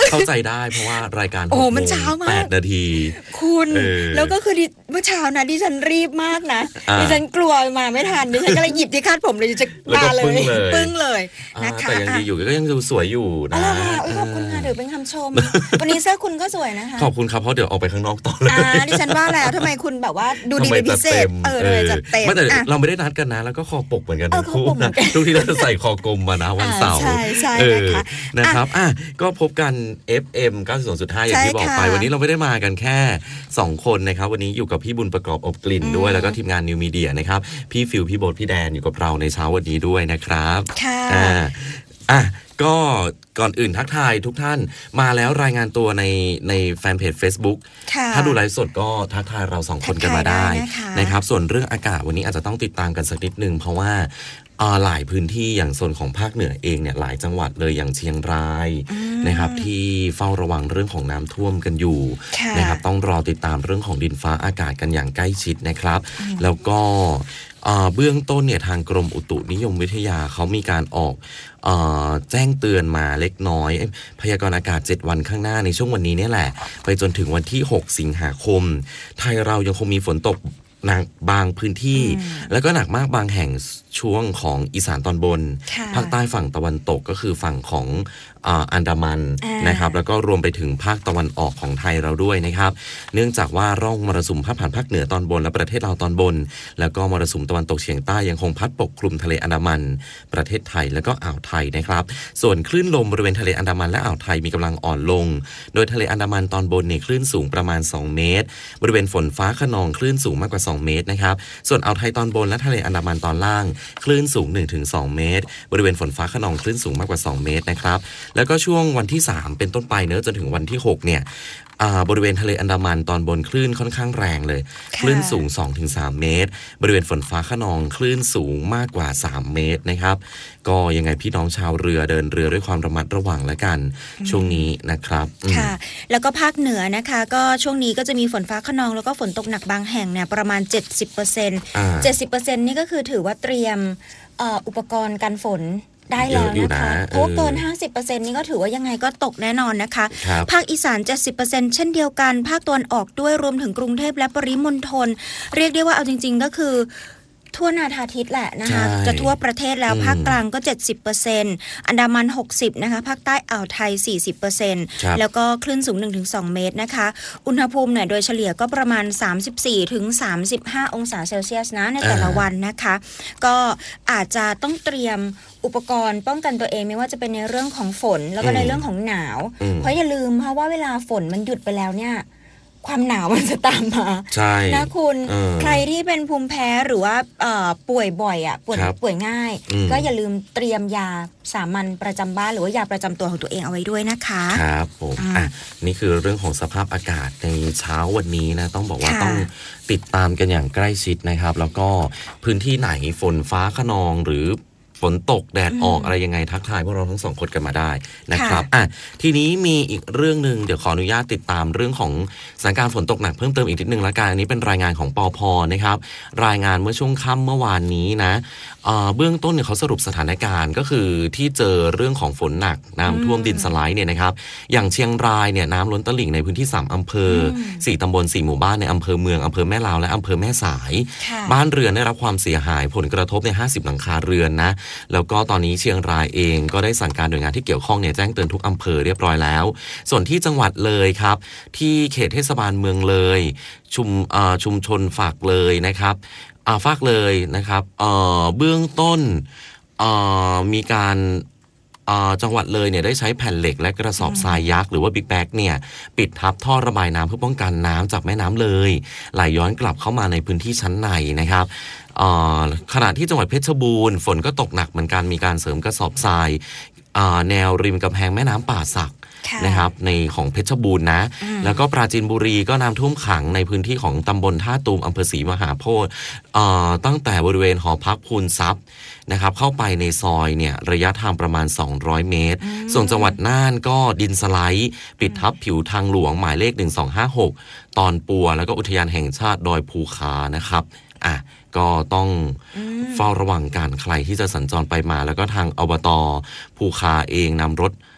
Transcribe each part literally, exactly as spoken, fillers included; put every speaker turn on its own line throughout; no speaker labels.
เข้าใจได้เพราะว่ารายการ
โอ้มันเช้ามาก
แปดนาที
คุณแล้วก็คือเมื่อเช้านะดิฉันรีบมากนะดิฉันกลัวมาไม่ทันดิฉันก็เลยหยิบที่คาดผมเลยจะมาเลยปึ้งเลยนะคะ
แต่ยังดีอยู่ก็ยังดูสวยอยู่นะ
ขอบคุณค่ะถือเป็นคำชมวันนี้เสื้อคุณก็สวยนะคะ
ขอบคุณครับเพราะเดี๋ยวออกไปข้างนอกต่อเลย
ดิฉันว่าแล้วทำไมคุณแบบว่าดูดีเป็นพิเศษเออเลยจัดเต็ม
แต่เราไม่ได้นัดกันนะแล้วก็คอปกเหมือนกันทั้งคู่นะทุกที่เราจะใส่คอกลมมานะวันเสาร์
ใช่ใช่นะคะ
นะครับอ่ะก็พบกัน เอฟ เอ็ม เก้าสิบสองจุดห้า อย่างที่บอกไปวันนี้เราไม่ได้มากันแค่สองคนนะครับวันนี้อยู่กับพี่บุญประกอบอบกลิ่นด้วยแล้วก็ทีมงานนิวมีเดียนะครับพี่ฟิวพี่โบ๊ทพี่แดนอยู่กับเราในเช้าวันนี้ด้วยนะครับ
ค่ะ
อ่าอ่ะก็ก่อนอื่นทักทายทุกท่านมาแล้วรายงานตัวในในแฟนเพจ Facebook ถ้าดูไลฟ์สดก็ทักทายเราสองคนกันมาได้นะครับส่วนเรื่องอากาศวันนี้อาจจะต้องติดตามกันสักนิดนึงเพราะว่าหลายพื้นที่อย่างโซนของภาคเหนือเองเนี่ยหลายจังหวัดเลยอย่างเชียงรายนะครับที่เฝ้าระวังเรื่องของน้ำท่วมกันอยู่นะครับต้องรอติดตามเรื่องของดินฟ้าอากาศกันอย่างใกล้ชิดนะครับแล้วก็เบื้องต้นเนี่ยทางกรมอุตุนิยมวิทยาเขามีการออกแจ้งเตือนมาเล็กน้อยพยากรณ์อากาศเจ็ดวันข้างหน้าในช่วงวันนี้เนี่ยแหละไปจนถึงวันที่หกสิงหาคมไทยเรายังคงมีฝนตกหนักบางพื้นที่แล้วก็หนักมากบางแห่งช่วงของอีสานตอนบนภาคใต้ฝั่งตะวันตกก็คือฝั่งของอันดามันนะครับแล้วก็รวมไปถึงภาคตะวันออกของไทยเราด้วยนะครับเนื่องจากว่าร่องมรสุมพัดผ่านภาคเหนือตอนบนและประเทศลาวตอนบนแล้วก็มรสุมตะวันตกเฉียงใต้ยังคงพัดปกคลุมทะเลอันดามันประเทศไทยแล้วก็อ่าวไทยนะครับส่วนคลื่นลมบริเวณทะเลอันดามันและอ่าวไทยมีกำลังอ่อนลงโดยทะเลอันดามันตอนบนเนี่ยคลื่นสูงประมาณสองเมตรบริเวณฝนฟ้าคะนองคลื่นสูงมากกว่าสองเมตรนะครับส่วนอ่าวไทยตอนบนและทะเลอันดามันตอนล่างคลื่นสูง หนึ่งถึงสอง เมตรบริเวณฝนฟ้าคะนองคลื่นสูงมากกว่าสองเมตรนะครับแล้วก็ช่วงวันที่สามเป็นต้นไปเนื้อจนถึงวันที่หกเนี่ยบริเวณทะเลอันดามันตอนบนคลื่นค่อนข้างแรงเลยคลื่นสูง สองถึงสาม เมตรบริเวณฝนฟ้าคะนองคลื่นสูงมากกว่าสามเมตรนะครับก็ยังไงพี่น้องชาวเรือเดินเรือด้วยความระมัดระวังแล้วกันช่วงนี้นะครับ
ค่ะแล้วก็ภาคเหนือนะคะก็ช่วงนี้ก็จะมีฝนฟ้าคะนองแล้วก็ฝนตกหนักบางแห่งเนี่ยประมาณ เจ็ดสิบเปอร์เซ็นต์ เจ็ดสิบเปอร์เซ็นต์ นี่ก็คือถือว่าเตรียมอุปกรณ์กันฝนได้แล้วนะคะเพราะเกิน ห้าสิบเปอร์เซ็นต์ นี่ก็ถือว่ายังไงก็ตกแน่นอนนะคะภาคอีสาน เจ็ดสิบเปอร์เซ็นต์ เช่นเดียวกันภาคตะวันออกด้วยรวมถึงกรุงเทพและปริมณฑลเรียกได้ว่าเอาจริงๆก็คือทั่วนาทาทิศแหละนะคะจะทั่วประเทศแล้วภาคกลางก็ เจ็ดสิบเปอร์เซ็นต์ อันดามันหกสิบนะคะภาคใต้อ่าวไทย สี่สิบเปอร์เซ็นต์ แล้วก็คลื่นสูง หนึ่งถึงสอง เมตรนะคะอุณหภูมิเนี่ยโดยเฉลี่ยก็ประมาณ สามสิบสี่ถึงสามสิบห้า องศาเซลเซียสนะในแต่ละวันนะคะก็อาจจะต้องเตรียมอุปกรณ์ป้องกันตัวเองไม่ว่าจะเป็นในเรื่องของฝนแล้วก็ในเรื่องของหนาวเพราะอย่าลืมเพราะว่าเวลาฝนมันหยุดไปแล้วเนี่ยความหนาวมันจะตามมานะคุณใครที่เป็นภูมิแพ้หรือว่าป่วยบ่อยอ่ะป่วยป่วยง่ายก็อย่าลืมเตรียมยาสามัญประจำบ้านหรือว่ายาประจำตัวของตัวเองเอาไว้ด้วยนะคะ
ครับผมอ่ะนี่คือเรื่องของสภาพอากาศในเช้าวันนี้นะต้องบอกว่าต้องติดตามกันอย่างใกล้ชิดนะครับแล้วก็พื้นที่ไหนฝนฟ้าคะนองหรือฝนตกแดดออกอะไรยังไงทักทายพวกเราทั้งสองคนกันมาได้นะครับอ่ะทีนี้มีอีกเรื่องนึงเดี๋ยวขออนุญาตติดตามเรื่องของสถานการณ์ฝนตกหนักเพิ่มเติมอีกนิดนึงละกันอันนี้เป็นรายงานของปภ.นะครับรายงานเมื่อช่วงค่ำเมื่อวานนี้นะเบื้องต้นเนี่ยเขาสรุปสถานการณ์ก็คือที่เจอเรื่องของฝนหนักน้ำท่วมดินสไลด์เนี่ยนะครับอย่างเชียงรายเนี่ยน้ำล้นตลิ่งในพื้นที่สามอำเภอสี่ตำบลสี่หมู่บ้านในอำเภอเมืองอำเภอแม่ลาวและอำเภอแม่สายบ้านเรือนได้รับความเสียหายผลกระทบในห้าสิบหลังคาเรือนนะแล้วก็ตอนนี้เชียงรายเองก็ได้สั่งการหน่วยงานที่เกี่ยวข้องเนี่ยแจ้งเตือนทุกอำเภอเรียบร้อยแล้วส่วนที่จังหวัดเลยครับที่เขตเทศบาลเมืองเลยชุมชุมชนฝากเลยนะครับฝากเลยนะครับเบื้องต้นมีการจังหวัดเลยเนี่ยได้ใช้แผ่นเหล็กและกระสอบทรายยักษ์หรือว่าบิ๊กแบ็กเนี่ยปิดทับท่อระบายน้ำเพื่อป้องกันน้ำจากแม่น้ำเลยไหลย้อนกลับเข้ามาในพื้นที่ชั้นในนะครับขณะที่จังหวัดเพชรบูรณ์ฝนก็ตกหนักเหมือนกันมีการเสริมกระสอบทรายแนวริมกำแพงแม่น้ำป่าสักนะครับในของเพชรบูรณ์นะแล้วก็ปราจีนบุรีก็น้ำท่วมขังในพื้นที่ของตำบลท่าตูมอำเภอศรีมหาโพธิ์ตั้งแต่บริเวณหอพักพูนทรัพย์นะครับเข้าไปในซอยเนี่ยระยะทางประมาณสองร้อยเมตรส่วนจังหวัดน่านก็ดินสไลด์ปิดทับผิวทางหลวงหมายเลขหนึ่งสองห้าหกตอนปัวแล้วก็อุทยานแห่งชาติดอยภูคานะครับอ่ะก็ต้องเฝ้าระวังการใครที่จะสัญจรไปมาแล้วก็ทางอบตภูคาเองนำรถ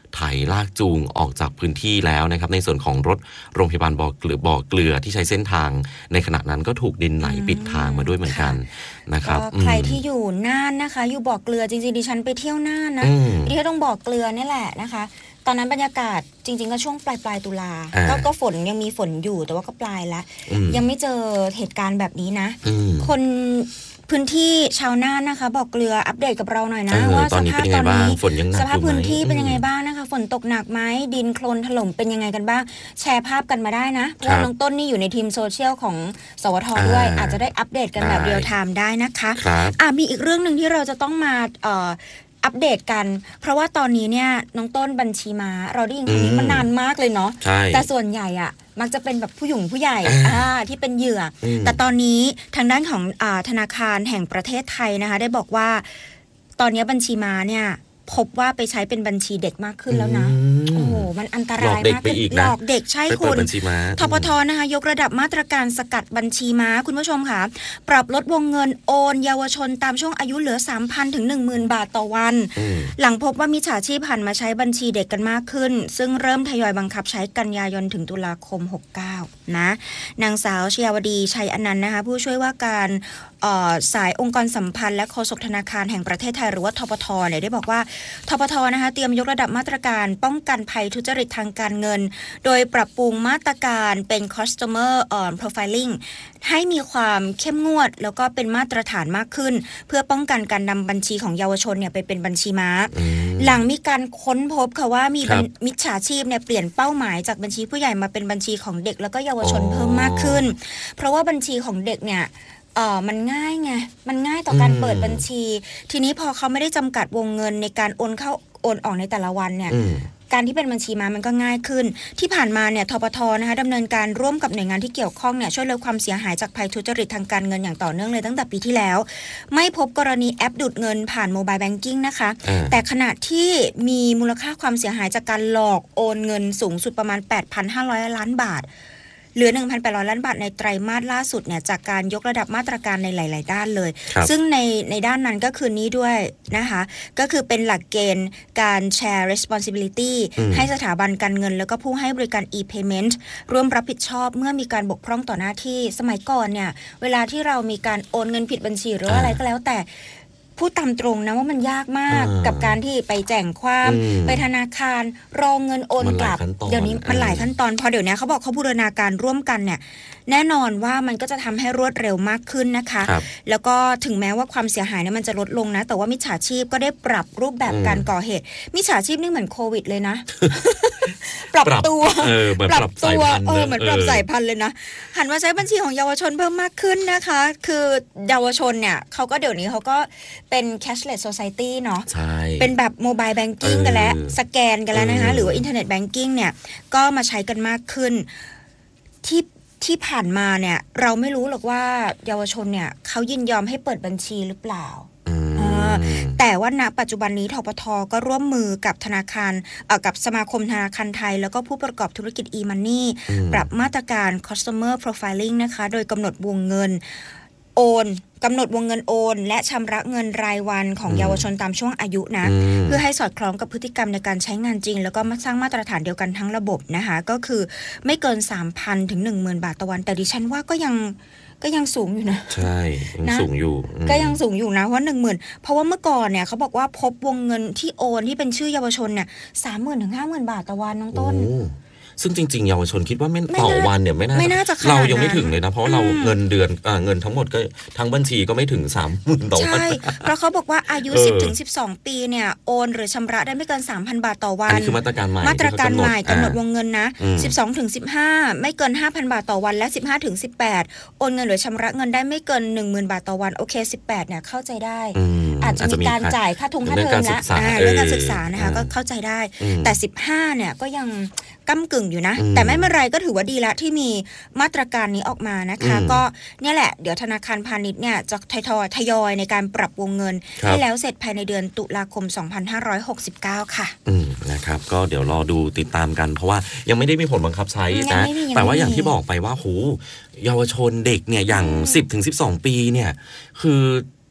ไถลากจูงออกจากพื้นที่แล้วนะครับในส่วนของรถโรงพยาบาลบ่อเกลือบ่อเกลือที่ใช้เส้นทางในขณะนั้นก็ถูกดินไหลปิดทางมาด้วยเหมือนกันนะครับ
ใครที่อยู่น่านนะคะอยู่บ่อเกลือจริงๆดิฉันไปเที่ยวน่านนะที่ต้องบ่อเกลือนี่แหละนะคะตอนนั้นบรรยากาศจริงๆก็ช่วงปลายปลายตุลาก็ก็ฝนยังมีฝนอยู่แต่ว่าก็ปลายแล้วยังไม่เจอเหตุการณ์แบบนี้นะคนพื้นที่ชาวน่านนะคะบอกเกลืออัปเดตกับเราหน่อยนะว่าสภาพตอนนี้สภาพพื้นที่เป็นยังไงบ้างนะคะฝนตกหนักไหมดินโคลนถล่มเป็นยังไงกันบ้างแชร์ภาพกันมาได้นะเพราะน้องต้นนี่อยู่ในทีมโซเชียลของสวทด้วยอาจจะได้อัปเดตกันแบบเรียลไทม์ได้นะคะอ่ะมีอีกเรื่องหนึ่งที่เราจะต้องมาเอ่ออัปเดตกันเพราะว่าตอนนี้เนี่ยน้องต้นบัญชีม้าเราได้ยินคำนี้มานานมากเลยเนาะแต่ส่วนใหญ่อะมักจะเป็นแบบผู้หญิงผู้ใหญ่อ่าที่เป็นเหยื่อแต่ตอนนี้ทางด้านของอ่าธนาคารแห่งประเทศไทยนะคะได้บอกว่าตอนนี้บัญชีม้าเนี่ยพบว่าไปใช้เป็นบัญชีเด็กมากขึ้นแล้วนะโอ้โหมันอันตรายมากหลอกเด็กใช่คุณทปทนะคะยกระดับมาตรการสกัดบัญชีม้าคุณผู้ชมค่ะปรับลดวงเงินโอนเยาวชนตามช่วงอายุเหลือ สามพัน ถึง หนึ่งหมื่น บาทต่อวันหลังพบว่ามิจฉาชีพหันมาใช้บัญชีเด็กกันมากขึ้นซึ่งเริ่มทยอยบังคับใช้กันยายนถึงตุลาคมหกสิบเก้านะนางสาวชยาวดีชัยอนันต์นะคะผู้ช่วยว่าการสายองค์กรสัมพันธ์และโฆษกธนาคารแห่งประเทศไทยหรือว่าทปทเนี่ยได้บอกว่าทปทนะคะเตรียมยกระดับมาตรการป้องกันภัยทุจริตทางการเงินโดยปรับปรุงมาตรการเป็น customer profiling ให้มีความเข้มงวดแล้วก็เป็นมาตรฐานมากขึ้นเพื่อป้องกันการนำบัญชีของเยาวชนเนี่ยไปเป็นบัญชีม้าหลังมีการค้นพบค่ะว่ามีมิจฉาชีพเนี่ยเปลี่ยนเป้าหมายจากบัญชีผู้ใหญ่มาเป็นบัญชีของเด็กแล้วก็เยาวชนเพิ่มมากขึ้นเพราะว่าบัญชีของเด็กเนี่ยเออมันง่ายไงมันง่ายต่อการเปิดบัญชีทีนี้พอเขาไม่ได้จำกัดวงเงินในการโอนเข้าโอนออกในแต่ละวันเนี่ยการที่เป็นบัญชีม้ามันก็ง่ายขึ้นที่ผ่านมาเนี่ยทปทนะคะดำเนินการร่วมกับหน่วยงานที่เกี่ยวข้องเนี่ยช่วยลดความเสียหายจากภัยทุจริตทางการเงินอย่างต่อเนื่องเลยตั้งแต่ปีที่แล้วไม่พบกรณีแอปดูดเงินผ่านโมบายแบงกิ้งนะคะแต่ขณะที่มีมูลค่าความเสียหายจากการหลอกโอนเงินสูงสุดประมาณ แปดพันห้าร้อย ล้านบาทเหลือ หนึ่งพันแปดร้อย ล้านบาทในไตรมาสล่าสุดเนี่ยจากการยกระดับมาตรการในหลายๆด้านเลยซึ่งในในด้านนั้นก็คือนี้ด้วยนะคะก็คือเป็นหลักเกณฑ์การแชร์ responsibility ให้สถาบันการเงินแล้วก็ผู้ให้บริการ e-payment ร่วมรับผิดชอบเมื่อมีการบกพร่องต่อหน้าที่สมัยก่อนเนี่ยเวลาที่เรามีการโอนเงินผิดบัญชีหรือว่าอะไรก็แล้วแต่พูดตามตรงนะว่ามันยากมากกับการที่ไปแจ้งความไปธนาคารรอเงินโอนกลับเดี๋ยวนี้มันหลายขั้นตอนพอเดี๋ยวนี้เขาบอกเขาบูรณาการร่วมกันเนี่ยแน่นอนว่ามันก็จะทำให้รวดเร็วมากขึ้นนะคะแล้วก็ถึงแม้ว่าความเสียหายเนี่ยมันจะลดลงนะแต่ว่ามิจฉาชีพก็ได้ปรับรูปแบบการก่อเหตุมิจฉาชีพนี่เหมือนโควิดเลยนะ ปรับตัวปรับตัวเออเหมือนปรับสายพันธุ์เลยนะหันมาใช้บัญชีของเยาวชนเพิ่มมากขึ้นนะคะคือเยาวชนเนี่ยเขาก็เดี๋ยวนี้เขาก็เป็น cashless society เนาะเป็นแบบโมบายแบงกิ้งกันแล้วสแกนกันแล้วนะคะหรือว่าอินเทอร์เน็ตแบงกิ้งเนี่ยก็มาใช้กันมากขึ้นที่ที่ผ่านมาเนี่ยเราไม่รู้หรอกว่าเยาวชนเนี่ยเขายินยอมให้เปิดบัญชีหรือเปล่าแต่ว่าณปัจจุบันนี้ทปทก็ร่วมมือกับธนาคารกับสมาคมธนาคารไทยแล้วก็ผู้ประกอบธุรกิจ e-money ปรับมาตรการ customer profiling นะคะโดยกำหนดวงเงินโอนกำหนดวงเงินโอนและชำระเงินรายวันของเยาวชนตามช่วงอายุนะเพื่อให้สอดคล้องกับพฤติกรรมในการใช้งานจริงแล้วก็สร้างมาตรฐานเดียวกันทั้งระบบนะคะก็คือไม่เกิน สามพัน ถึง หนึ่งหมื่น บาทต่อวันแต่ดิฉันว่าก็ยังก็ยังสูงอยู่นะ
ใช่ยังสูงอยู่
ก็ยังสูงอยู่นะว่า หนึ่งหมื่น เพราะว่าเมื่อก่อนเนี่ยเขาบอกว่าพบวงเงินที่โอนที่เป็นชื่อเยาวชนเนี่ย สามหมื่น ถึง ห้าหมื่น บาทต่อวันน้องต้น
ซึ่งจริงๆเยาวชนคิดว่าไม่ต่อวันเนี่ยไม่น่าจะเรายังไม่ถึงเลยนะเพราะเราเงินเดือนเงินทั้งหมดก็ทั้งบัญชีก็ไม่ถึง สามหมื่น ต่อวัน
ใช่เพราะเขาบอกว่าอายุ สิบ ถึง สิบสอง ปีเนี่ยโอนหรือชำระได้ไม่เกิน สามพัน บาทต่อวัน
อันนี้คือมาตรการใหม่
มาตรการใหม่กำหนดวงเงินนะ สิบสอง ถึง สิบห้า ไม่เกิน ห้าพัน บาทต่อวันและ สิบห้า ถึง สิบแปด โอนเงินหรือชำระเงินได้ไม่เกิน หนึ่งหมื่น บาทต่อวันโอเคสิบแปดเนี่ยเข้าใจได้อาจจะมีการจ่ายค่าทุนค่าเทอมแล้วเรื่องการศึกษานะคะก็เข้าใจได้แต่สิบห้าเนี่ยก็ยังก้ำกึ่งอยู่นะแต่ไม่เป็นไรก็ถือว่าดีละที่มีมาตรการนี้ออกมานะคะก็เนี่ยแหละเดี๋ยวธนาคารพาณิชย์เนี่ยจะทยอยทยอยในการปรับวงเงินให้แล้วเสร็จภายในเดือนตุลาคมสองพันห้าร้อยหกสิบเก้าค่ะ
อืมนะครับก็เดี๋ยวรอดูติดตามกันเพราะว่ายังไม่ได้มีผลบังคับใช้นะแต่ว่าอย่างที่บอกไปว่าโหเยาวชนเด็กเนี่ยอย่าง สิบ ถึง สิบสอง ปีเนี่ยคือ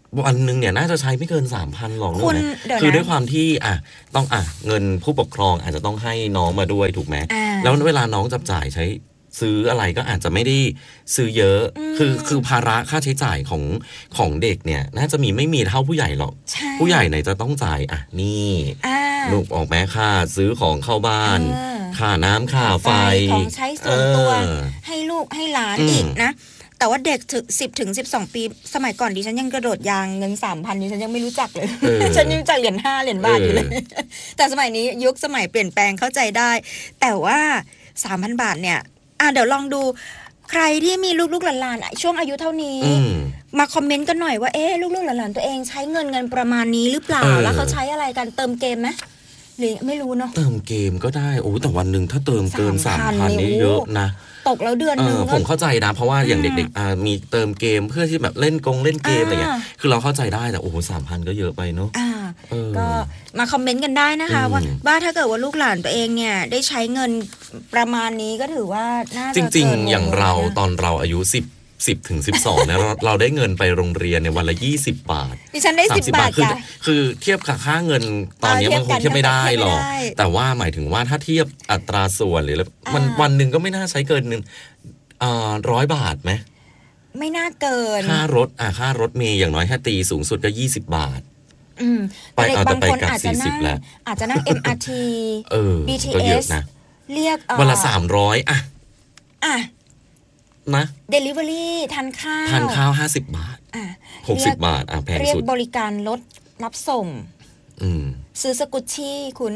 วันหนึ่งเนี่ยน่าจะใช้ไม่เกิน สามพัน หรอก
คุณ
นะ
เดี๋ยวนะ
คือด้วยความที่อ่ะต้องอ่ะเงินผู้ปกครองอาจจะต้องให้น้องมาด้วยถูกไหม
อ่า
แล้วเวลาน้องจับจ่ายใช้ซื้ออะไรก็อาจจะไม่ได้ซื้อเยอะ
อืม
คือคือภาระค่าใช้จ่ายของของเด็กเนี่ยน่าจะมีไม่มีเท่าผู้ใหญ่หรอก
ใช่
ผู้ใหญ่ไหนจะต้องจ่ายอ่ะนี่
อ่า
ลูกออกแม้ค่าซื้อของเข้าบ้าน
เออ
ค่าน้ำค่าไฟ
ของใช้ส่วนตัว
เออ
ให้ลูกให้หลาน
อืม
อีกนะ แต่ว่าเด็กถึงสิบถึงสิบสองปีสมัยก่อนดิฉันยังกระโดดยางเงินสามพันดิฉันยังไม่รู้จักเลย
เออ
ฉันยังรู้จักเหรียญห้าเหรียญบาทอยู่เลย
เออ
แต่สมัยนี้ยุคสมัยเปลี่ยนแปลงเข้าใจได้ แต่ว่าสามพันบาทเนี่ยอ่ะเดี๋ยวลองดูใครที่มีลูกๆหลานๆช่วงอายุเท่านี้
อืม
มาคอมเมนต์กันหน่อยว่าเอ๊ะลูกๆหลานๆตัวเองใช้เงินเงินประมาณนี้หรือเปล่า
เออ
แล้วเขาใช้อะไรกันเติมเกมไหมหรือไม่รู้เนาะ
เติมเกมก็ได้โอ้แต่วันหนึ่งถ้าเติมเกิน
สา
สาม ม
พั
พั
น
น
นี่
นี่เยอะนะ
ตกแล้วเดือน
เอ
นึง
อ
ก็
ผมเข้าใจนะ เพราะว่าอย่าง
อ่า
เด็กๆอ่ามีเติมเกมเพื่อที่แบบเล่นกงเล่นเกมอะไรอย่างเงี้ย
อ่า
คือเราเข้าใจได้แต่โอ้โหสามพันก็เยอะไปเนาะ
อ่า
เออ
ก็มาคอมเมนต์กันได้นะคะ
อืม
ว่าว่าถ้าเกิดว่าลูกหลานตัวเองเนี่ยได้ใช้เงินประมาณนี้ก็ถือว่าน่าจะ
จริง
เกิน
ๆ อย่างเรา
วง
ตอนเราอายุสิบสิบถึงสิบสองเนี่ยเราเราได้เงินไปโรงเรียนเนี่ยวันละยี่สิบบาท
ดิฉันได้สิบบาท
คือ
จ้ะ
คือเทียบกับค่าเงินตอนนี้
อ่า
มันคงเทียบไม่ได้หรอก
เทียบไม่ได้
แต่ว่าหมายถึงว่าถ้าเทียบอัตราส่วนหรืออะไรมัน
อ่า
วันหนึ่งก็ไม่น่าใช้เกินหนึ่งอ่าร้อยบาทไหม
ไม่น่าเกิน
ค่ารถอ่ะค่ารถเมย์อย่างน้อยถ้าตีสูงสุดก็ยี่สิบบาท
อืม
ไป
เด็ก
เอาแต่
บาง
ไป
คน
กลับ
อาจจะนั่
สี่สิ
ง
บแล้ว
อาจจะนั่ง เอ็ม อาร์ ที
เออ
บี ที
ก็
เอ
เยอะ
ส
นะ
เรียกเอ่อ
วันละสามร้อยอ่ะ
อ่ะ
นะ
เดลิเวอรี่ทานข้าว
ทานข้าวห้าสิบบาท
อ่ะ
หกสิบ
เรีย
บาทอ่ะแพง
เรียก
สุด
บริการรถรับส่ง
อืม
ซื้อสกุชชี่คุณ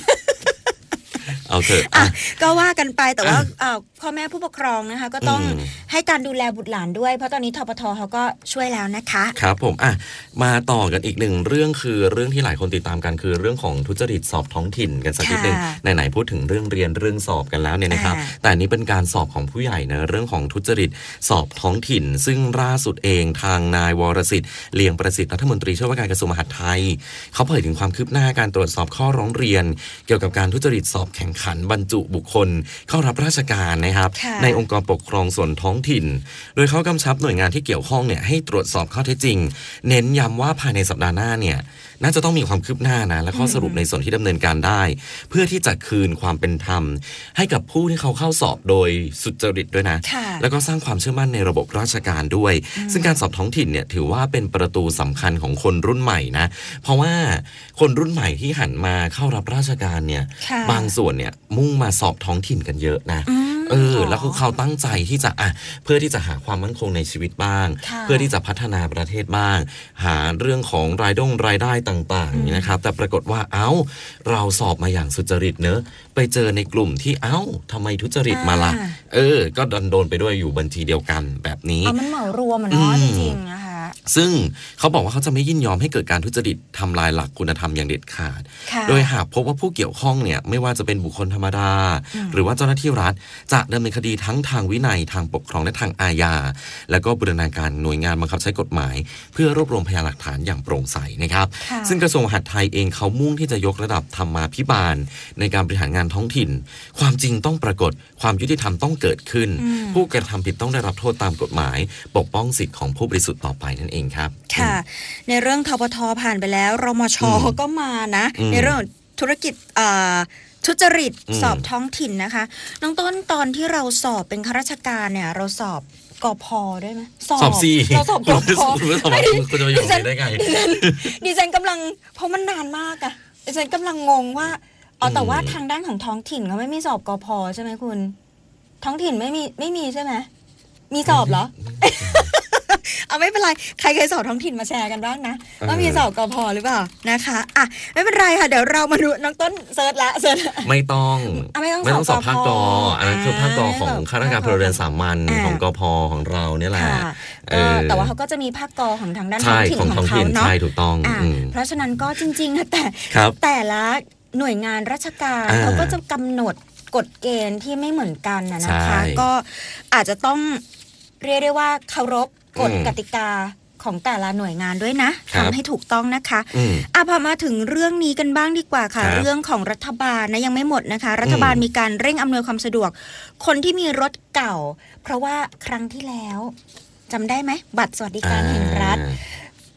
เอาเถอะ
อ่ะ
อ่ะ
ก็ว่ากันไปแต่ว่า
อ่ะ
เอ่อพ่อแม่ผู้ปกครองนะคะ ก็ต้อง
อืม
ให้การดูแลบุตรหลานด้วย เพราะตอนนี้ทปทเขาก็ช่วยแล้วนะคะ
ครับผมอ่ะมาต่อกันอีกหนึ่งเรื่องคือเรื่องที่หลายคนติดตามกันคือเรื่องของทุจริตสอบท้องถิ่นกันสักนิดหนึ่ง
ค่ะ
ไหนๆพูดถึงเรื่องเรียนเรื่องสอบกันแล้วเนี่ยนะครับ
อ่า
แต่อันนี้เป็นการสอบของผู้ใหญ่นะเรื่องของทุจริตสอบท้องถิ่น ซึ่งล่าสุดเองทางนายวรสิทธิ์เลียงประสิทธิ์รัฐมนตรีช่วยว่าการกระทรวงมหาดไทยเขาเผยถึงความคืบหน้าการตรวจสอบข้อร้องเรียน เกี่ยวกับการทุจริตสอบแข่งขันบรรจุบุคคล เข้ารับราชการนะครับ
ค่ะ
ในองค์กรปกครองส่วนท้องถิ่น โดยเขากำชับหน่วยงานที่เกี่ยวข้องเนี่ยให้ตรวจสอบข้อเท็จจริง เน้นย้ำว่าภายในสัปดาห์หน้าเนี่ยน่าจะต้องมีความคืบหน้านะและข้อสรุปในส่วนที่ดำเนินการได้ เพื่อที่จะคืนความเป็นธรรม ให้กับผู้ที่เขาเข้าสอบโดยสุจริตด้วยนะ
ค่ะ
แล้วก็สร้างความเชื่อมั่นในระบบราชการด้วย ซึ่งการสอบท้องถิ่นเนี่ยถือว่าเป็นประตูสำคัญของคนรุ่นใหม่นะเพราะว่าคนรุ่นใหม่ที่หันมาเข้ารับราชการเนี่ย
ค่ะ
บางส่วนเนี่ยมุ่งมาสอบท้องถิ่นกันเยอะนะ
อืม
เออแล้วคือเขาตั้งใจที่จะอ่ะเพื่อที่จะหาความมั่นคงในชีวิตบ้าง
ค่ะ
เพื่อที่จะพัฒนาประเทศบ้าง หาเรื่องของรายดงรายได้ต่างๆนี่นะครับ แต่ปรากฏว่าเอ้าเราสอบมาอย่างสุจริตเนอะไปเจอในกลุ่มที่เอ้าทำไมทุจริตมาล่ะ
อ่า
เออ ก็โดนโดนไปด้วยอยู่บัญชีเดียวกันแบบนี้
เอามันเหมารวมอะเนาะ
อื
จ
ม
ริงๆนะคะ
ซึ่งเขาบอกว่าเขาจะไม่ยินยอมให้เกิดการทุจริตทำลายหลักคุณธรรมอย่างเด็ดขาด
ค่ะ
โดยหากพบว่าผู้เกี่ยวข้องเนี่ยไม่ว่าจะเป็นบุคคลธรรมดา หรือว่าเจ้าหน้าที่รัฐจะดำเนินคดีทั้งทางวินัยทางปกครองและทางอาญา แล้วก็บูรณาการหน่วยงานบังคับใช้กฎหมาย เพื่อรวบรวมพยานหลักฐานอย่างโปร่งใสนะครับ
ค่ะ
ซึ่งกระทรวงมหาดไทยเองเขามุ่งที่จะยกระดับธรรมาภิบาลในการบริหารงานท้องถิ่น ความจริงต้องปรากฏความยุติธรรมต้องเกิดขึ้น ผู้กระทำผิดต้องได้รับโทษตามกฎหมาย ปกป้องสิทธิของผู้บริสุทธิ์ต่อไปนั่นเองครับ
ค่ะ ในเรื่องทปทผ่านไปแล้วรมช
อืม
ก็มานะ
อืม
ในเรื่องของธุรกิจเอ่อทุจริต
อืม
สอบท้องถิ่นนะคะ น้องต้นตอนที่เราสอบเป็นข้าราชการเนี่ย เราสอบกพด้วยไหม
สอบสี่
เราสอบกพ
คุณรู้สอบคุณคุณจะมาอยู่ตรงนี้ได้ไง
ดิฉันดิฉันกำลังเพราะมันนานมากอะดิฉันกำลังงงว่าอ๋อแต่ว่าทางด้านของท้องถิ่นเขาไม่มีสอบกพใช่ไหมคุณ ท้องถิ่นไม่มีไม่มีใช่ไหมมีสอบเหรอ เอาไม่เป็นไรใครเคยสอบท้องถิ่นมาแชร์กันบ้างนะว่ามีสอบกพหรือเปล่านะคะอ่ะไม่เป็นไรค่ะเดี๋ยวเรามาดูน้องต้นเซิร์ชละเซิร์ชละ
ไม่ต้อง
อ่ะไม่ต้อง
ไม่ต้องสอบ
สอบ
ภาคก
ก
อันนั้นคือภาคก
อ่า
ของข้าราชการพลเรือนสามัญ
อ่า
ของกพของเราเนี่ยแหละ
ค่ะ
เอ
ก็
อ
แต่ว่าเขาก็จะมีภาคกของทางด้านท้อ
ใช่
งถิ่น
ของ
ข
ท้
อ
อง ง
เขา
ถิ่น
เนาะ
ใช่ถูกต้อง
อ่ะ
อืม
เพราะฉะนั้นก็จริงๆนะแต่
ครับ
แต่ละหน่วยงานราชการ
อ่า
เขาก็จะกำหนดกฎเกณฑ์ที่ไม่เหมือนกันนะนะคะ
ใช่
ก็อาจจะต้องเรียกได้ว่าเคารพกฎ
อืม
กติกาของแต่ละหน่วยงานด้วยนะครับ ทำให้ถูกต้องนะคะ
อืม
อ่ะพอมาถึงเรื่องนี้กันบ้างดีกว่าค่ะ
ครับ
เรื่องของรัฐบาลนะยังไม่หมดนะคะ รัฐบาล
อืม
มีการเร่งอำนวยความสะดวก คนที่มีรถเก่า เพราะว่าครั้งที่แล้วจำได้ไหมบัตรสวัสดิการแห่งรัฐ
อ่า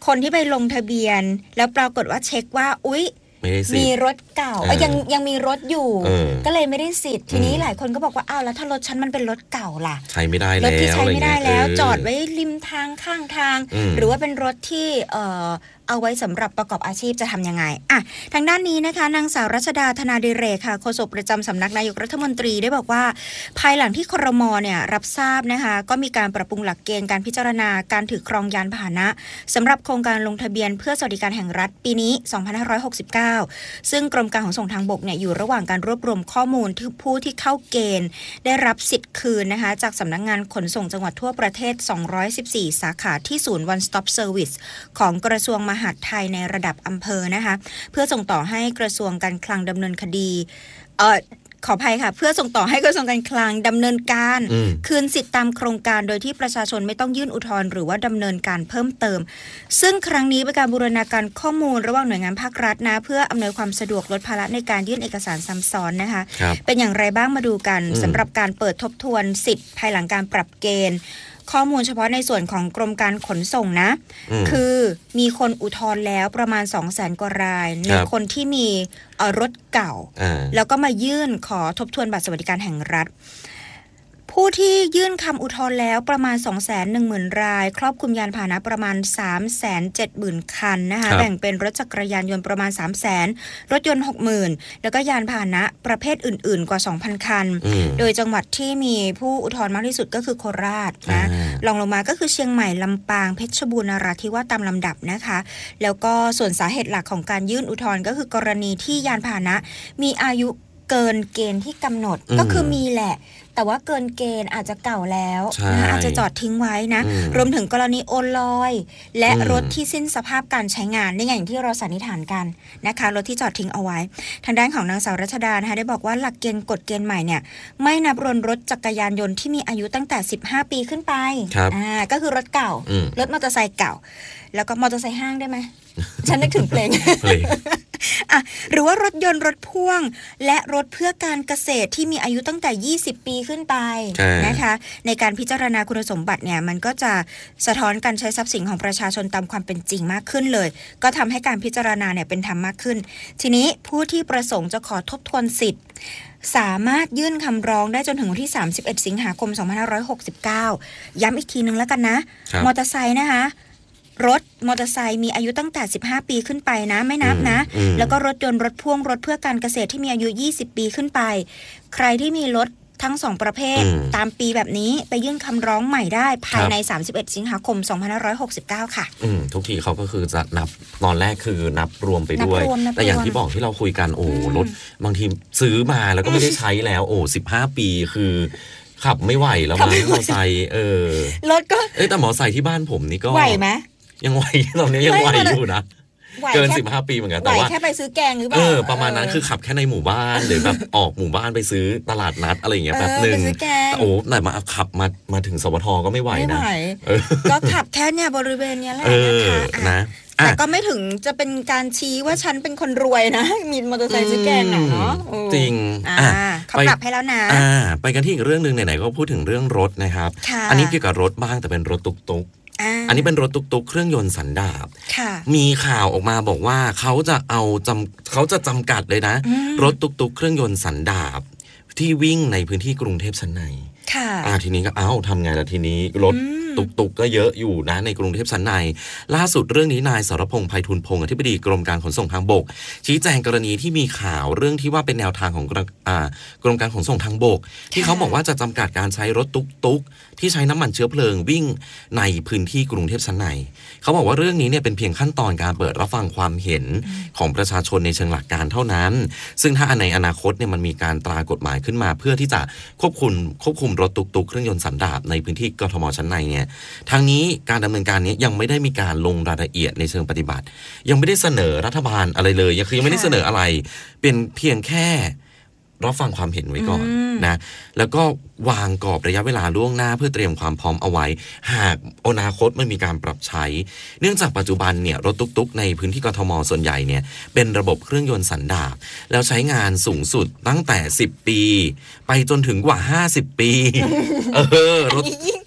คนที่ไปลงทะเบียนแล้วปรากฏว่าเช็คว่าอุ๊ยมีรถเก่ายังยังมีรถอยู่ก็เลยไม่ได้สิทธิ์ทีนี้หลายคนก็บอกว่าอ้าวแล้วถ้ารถฉันมันเป็นรถเก่าล่ะ
ใช้ไม่ได้แล้ว
รถที่ใช้ไม่ได้แล้วจอดไว้ริมทางข้างทางหรือว่าเป็นรถที่เอ่อเอาไว้สำหรับประกอบอาชีพจะทำยังไงอ่ะทางด้านนี้นะคะนางสาวรัชดาธนาดิเรกค่ะโฆษกประจำสำนักนายกรัฐมนตรีได้บอกว่าภายหลังที่ครม.เนี่ยรับทราบนะคะก็มีการปรับปรุงหลักเกณฑ์การพิจารณาการถือครองยานพาหนะสำหรับโครงการลงทะเบียนเพื่อสวัสดิการแห่งรัฐปีนี้สองพันห้าร้อยหกสิบเก้าซึ่งกรมการขนส่งทางบกเนี่ยอยู่ระหว่างการรวบรวมข้อมูลที่ผู้ที่เข้าเกณฑ์ได้รับสิทธิ์คืนนะคะจากสำนักงานขนส่งจังหวัดทั่วประเทศสองร้อยสิบสี่สาขาที่ศูนย์ One Stop Service ของกระทรวงมหาดไทยในระดับอำเภอนะคะเพื่อส่งต่อให้กระทรวงการคลังดำเนินคดีเอ่อขออภัยค่ะเพื่อส่งต่อให้กระทรวงการคลังดำเนินการคืนสิทธิตามโครงการโดยที่ประชาชนไม่ต้องยื่นอุทธรณ์หรือว่าดำเนินการเพิ่มเติมซึ่งครั้งนี้เป็นการบูรณาการข้อมูลระหว่างหน่วยงานภาครัฐนะเพื่ออำนวยความสะดวกลดภาระในการยื่นเอกสารซ้ำซ้อนนะคะเป็นอย่างไรบ้างมาดูกันสำหรับการเปิดทบทวนสิทธิ์ภายหลังการปรับเกณฑ์ข้อมูลเฉพาะในส่วนของกรมการขนส่งนะคือมีคนอุทธรณ์แล้วประมาณ สองแสน กว่ารายในคนที่มีรถเก่าแล้วก็มายื่นขอทบทวนบัตรสวัสดิการแห่งรัฐผู้ที่ยื่นคำอุทธรณ์แล้วประมาณ สองแสนหนึ่งหมื่น รายครอบคลุมยานพาหนะประมาณ สามแสนเจ็ดหมื่น คันนะคะแบ่งเป็นรถจักรยานยนต์ประมาณ สามแสน รถยนต์ หกหมื่น แล้วก็ยานพาหนะประเภทอื่นๆกว่า สองพัน คันโดยจังหวัดที่มีผู้อุทธรณ์มากที่สุดก็คือโคราชนะรองลงมาก็คือเชียงใหม่ลำปางเพชรบูรณ์นราธิวาสตามลำดับนะคะแล้วก็ส่วนสาเหตุหลักของการยื่นอุทธรณ์ก็คือกรณีที่ยานพาหนะมีอายุเกินเกณฑ์ที่กำหนดก็คือมีแหละแต่ว่าเกินเกณฑ์อาจจะเก่าแล้วนะอาจจะจอดทิ้งไว้นะรวมถึงกรณีโอนลอยและรถที่สิ้นสภาพการใช้งานนี่ไงอย่างที่เราสันนิษฐานกันนะคะรถที่จอดทิ้งเอาไว้ทางด้านของนางสาวรัชดานะคะได้บอกว่าหลักเกณฑ์กฎเกณฑ์ใหม่เนี่ยไม่นับรวมรถจักรยานยนต์ที่มีอายุตั้งแต่สิบห้าปีขึ้นไปอ่าก็คือรถเก่ารถมอเตอร์ไซค์เก่าแล้วก็มอเตอร์ไซค์ห้างได้ไหมฉันนึกถึงเพลงอ่ะหรือว่ารถยนต์รถพ่วงและรถเพื่อการเกษตรที่มีอายุตั้งแต่ยี่สิบปีขึ้นไปนะคะในการพิจารณาคุณสมบัติเนี่ยมันก็จะสะท้อนการใช้ทรัพย์สินของประชาชนตามความเป็นจริงมากขึ้นเลยก็ทำให้การพิจารณาเนี่ยเป็นธรรมมากขึ้นทีนี้ผู้ที่ประสงค์จะขอทบทวนสิทธิ์สามารถยื่นคำร้องได้จนถึงวันที่สามสิบเอ็ดสิงหาคมสองพันห้าร้อยหกสิบเก้าย้ำอีกทีนึงแล้วกันนะมอเตอร์ไซค์นะคะรถมอเตอร์ไซค์มีอายุตั้งแต่สิบห้าปีขึ้นไปนะไม่นับนะแล้วก็รถยนต์รถพ่วงรถเพื่อการเกษตรที่มีอายุยี่สิบปีขึ้นไปใครที่มีรถทั้งสองประเภทตามปีแบบนี้ไปยื่นคำร้องใหม่ได้ภายในสามสิบเอ็ดสิงหาคมสองพันห้าร้อยหกสิบเก้าค่ะ
อืมทุกทีเขาก็คือจะนับตอนแรกคือนับรวมไปด้วยแต่อย่างที่บอกที่เราคุยกันโอ้รถบางทีซื้อมาแล้วก็ไม่ได้ใช้แล้วโอ้สิบห้าปีคือขับไม่ไหวแล้วมั้งมอไซค์เออ
รถก็
เอ้แต่มอไซค์ที่บ้านผมนี่ก็
ไหวไหม
ยังไหวตอนนี้ยังไหวอยู่นะเกินสิบห้าปีเหมือนกันแต่ว่า
แค่ไปซื้อแกงหรือเปล่า
เออประมาณนั้นคือขับแค่ในหมู่บ้านหรือแบบออกหมู่บ้านไปซื้อตลาดนัดอะไรอย่างเงี้ยแป๊บนึงโอ้แต่มาขับมามาถึงสวทก็ไม่ไหวนะ
ก็ขับแค่เนี่ยบริเวณนี้แหละนะคะ
นะ
แต่ก็ไม่ถึงจะเป็นการชี้ว่าฉันเป็นคนรวยนะมีมอเตอร์ไซค์ซื้อแกงเนาะ
จริง
อ่าเขาปรับให้แล้วนะ
อ่าไปกันที่อีกเรื่องนึงไหนๆก็พูดถึงเรื่องรถนะครับอันนี้เกี่ยวกับรถบ้างแต่เป็นรถตุกอันนี้เป็นรถตุกๆเครื่องยนต์สันดาปมีข่าวออกมาบอกว่าเขาจะเอาจำเขาจะจำกัดเลยนะรถตุกๆเครื่องยนต์สันดาปที่วิ่งในพื้นที่กรุงเทพชั้นในอ่าทีนี้ก็เอ้าทำไงล่ะทีนี้รถตุกตุกก็เยอะอยู่นะในกรุงเทพชั้นในล่าสุดเรื่องนี้นายสรพงษ์ไพฑูรย์พงษ์อธิบดีกรมการขนส่งทางบกชี้แจงกรณีที่มีข่าวเรื่องที่ว่าเป็นแนวทางของอ่ากรมการขนส่งทางบกที่เขาบอกว่าจะจำกัดการใช้รถตุกตุกที่ใช้น้ำมันเชื้อเพลิงวิ่งในพื้นที่กรุงเทพชั้นในเขาบอกว่าเรื่องนี้เนี่ยเป็นเพียงขั้นตอนการเปิดรับฟังความเห็นของประชาชนในเชิงหลักการเท่านั้นซึ่งถ้าในอนาคตเนี่ยมันมีการตรากฎหมายขึ้นมาเพื่อที่จะควบคุมควบคุมรถตุกตุกเครื่องยนต์สันดาปในพื้นที่กทมชั้นในเนี่ยทางนี้การดำเนินการนี้ยังไม่ได้มีการลงรายละเอียดในเชิงปฏิบัติยังไม่ได้เสนอรัฐบาลอะไรเลยยังคือยังไม่ได้เสนออะไรเป็นเพียงแค่รับฟังความเห็นไว้ก่อนนะแล้วก็วางกรอบระยะเวลาล่วงหน้าเพื่อเตรียมความพร้อมเอาไว้หากอนาคตมันมีการปรับใช้เนื่องจากปัจจุบันเนี่ยรถตุ๊กๆในพื้นที่กทมส่วนใหญ่เนี่ยเป็นระบบเครื่องยนต์สันดาปแล้วใช้งานสูงสุดตั้งแต่สิบปีไปจนถึงกว่าห้าสิบปีเออรถ
ยิ่งยิ่ง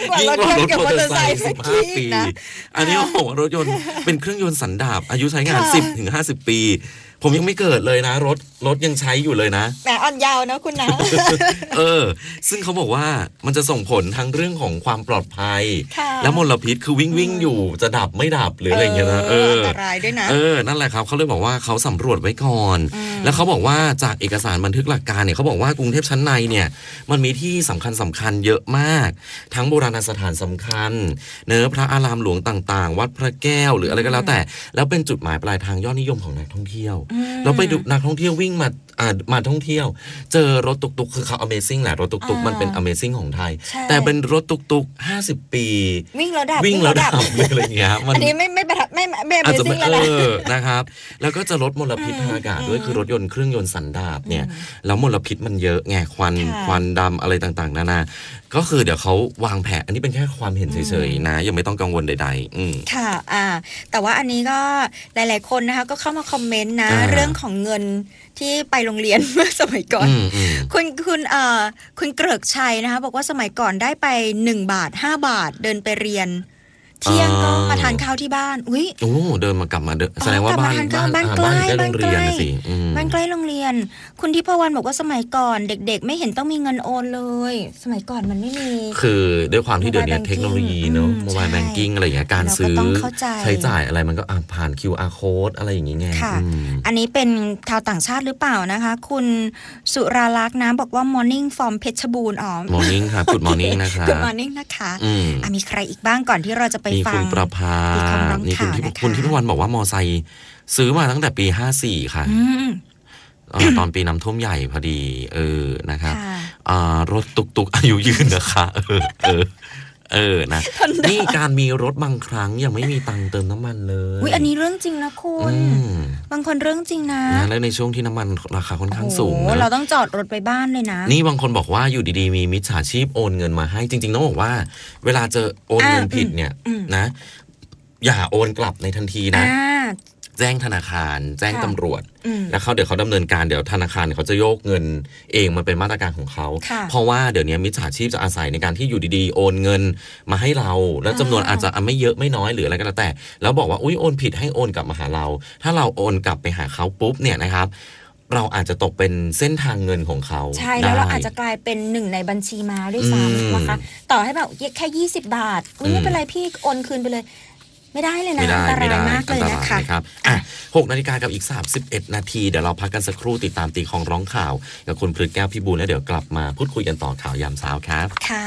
ยิ่งกว่ารถมอเตอร์ไซค์สิบห้าปีอันนี้โอ้โหรถยนต์เป็นเครื่องยนต์สันดาปอายุใช้งาน สิบถึงห้าสิบ ปีผมยังไม่เกิดเลยนะรถรถยังใช้อยู่เลยนะ
แหมอ่อนยาวนะคุณนะ
เออซึ่งเขาบอกว่ามันจะส่งผลทั้งเรื่องของความปลอดภัยและมลพิษคือวิ่งวิ่งอยู่จะดับไม่ดับหรืออะไรอย่างเงี้ยนะเอออันต
รายด้วยนะ
เออนั่นแหละครับเขาเลยบอกว่าเขาสำรวจไว้ก่อนแล้วเขาบอกว่าจากเอกสารบันทึกหลักการเนี่ยเขาบอกว่ากรุงเทพชั้นในเนี่ยมันมีที่สำคัญสำคัญเยอะมากทั้งโบราณสถานสำคัญเนื้อพระอารามหลวงต่างๆวัดพระแก้วหรืออะไรก็แล้วแต่แล้วเป็นจุดหมายปลายทางยอดนิยมของนักท่องเที่ยวเราไปดูนักท่องเที่ยววิ่งมาอ่ามาท่องเที่ยวเจอรถตุกตุกคือเขา Amazing แหละรถตุกตุกมันเป็น Amazing ของไทยแต่เป็นรถตุกตุกห้าสิบปี
วิ่งแล้วดับ
วิ่งแล้วดับอะไรอย่างเงี้ย
อันนี้ไม่ไม่ไม่ไม่ Amazing แล้วนะ
นะครับแล้วก็จะลดมลพิษทางอากาศด้วยคือรถยนต์เครื่องยนต์สันดาปเนี่ยแล้วมลพิษมันเยอะไงควันควันดำอะไรต่างๆนานาก็คือเดี๋ยวเขาวางแผนอันนี้เป็นแค่ความเห็นเฉยๆนะยังไม่ต้องกังวลใดๆอืม
ค่ะอ่าแต่ว่าอันนี้ก็หลายๆคนนะคะก็เข้ามาคอมเมนต์นะเรื่องของเงินที่ไปโรงเรียนเมื่อสมัยก่อนคุณคุณเอ่อคุณเกริกชัยนะคะบอกว่าสมัยก่อนได้ไปหนึ่งบาทห้าบาทเดินไปเรียนเที่ยงก็มาทานข้าวที่บ้านอุ้ย
โอ้เดินมากลับมาแสดงว่าบ้านบ้าน
บ้านใกล้บ้านใกล้
สิ
บ้านใกล้โรงเรียนคุณทิพวรรณบอกว่าสมัยก่อนเด็กๆไม่เห็นต้องมีเงินโอนเลยสมัยก่อนมันไม่มี
คือด้วยความที่เดี๋ยวนี้เทคโนโลยีเนอะโมบายแบงกิ้งอะไรอย่างเงี้ยการซื้อใช้จ่ายอะไรมันก็ผ่าน คิว อาร์ Code อะไรอย่างเงี้ย
ค่ะอันนี้เป็นชาวต่างชาติหรือเปล่านะคะคุณสุราลักษณ์นะบอกว่า morning from เพชรบูรณ์อ๋อ
morning ครับ good morning นะคะ
good morning นะคะอ่ะมีใครอีกบ้างก่อนที่เราจะไปฟัง
ประภานี่คุณที่คุณที่พิวันบอกว่ามอไซค์ซื้อมาตั้งแต่ปีห้าสี่ค่ะตอนปีน้ำท่วมใหญ่พอดีเออนะครับรถตุกตุกอายุยืนนะคะเออเออเออนะนี่การมีรถบางครั้งยังไม่มีตังค์เติมน้ำมันเลย
อุ้ยอันนี้เรื่องจริงนะคุณบางคนเรื่องจริงนะ
แล้วในช่วงที่น้ำมันราคาค่อนข้างสูง
เราต้องจอดรถไปบ้านเลยนะ
นี่บางคนบอกว่าอยู่ดีๆมีมิจฉาชีพโอนเงินมาให้จริงๆต้องบอกว่าเวลาเจอโอนเงินผิดเนี่ยนะอย่าโอนกลับในทันทีนะแจ้งธนาคารแจ้งตำรวจแล้วเขาเดี๋ยวเขาดำเนินการเดี๋ยวธนาคารเขาจะโยกเงินเองมันเป็นมาตรการของเขาเพราะว่าเดี๋ยวนี้มิจฉาชีพจะอาศัยในการที่อยู่ดีๆโอนเงินมาให้เราแล้วจำนวนอาจจะไม่เยอะไม่น้อยหรืออะไรก็แล้วแต่แล้วบอกว่าอุ้ยโอนผิดให้โอนกลับมาหาเราถ้าเราโอนกลับไปหาเขาปุ๊บเนี่ยนะครับเราอาจจะตกเป็นเส้นทางเงินของเขา
ใช่แล้วเราอาจจะกลายเป็นหนึ่งในบัญชีม้าด้วยซ้ำนะคะต่อให้แบบแค่ยี่สิบบาทอุ้ยไม่เป็นไรพี่โอนคืนไปเลยไม่ได้เลยนะอันตรายมากเลยนะคะ
ครับอ่ะหกนาฬิกากับอีกสามสิบเอ็ดนาทีเดี๋ยวเราพักกันสักครู่ติดตามตีของร้องข่าวกับคุณพฤกษ์แก้วพิบูลแล้วเดี๋ยวกลับมาพูดคุยกันต่อข่าวยามเช้าครับ
ค่ะ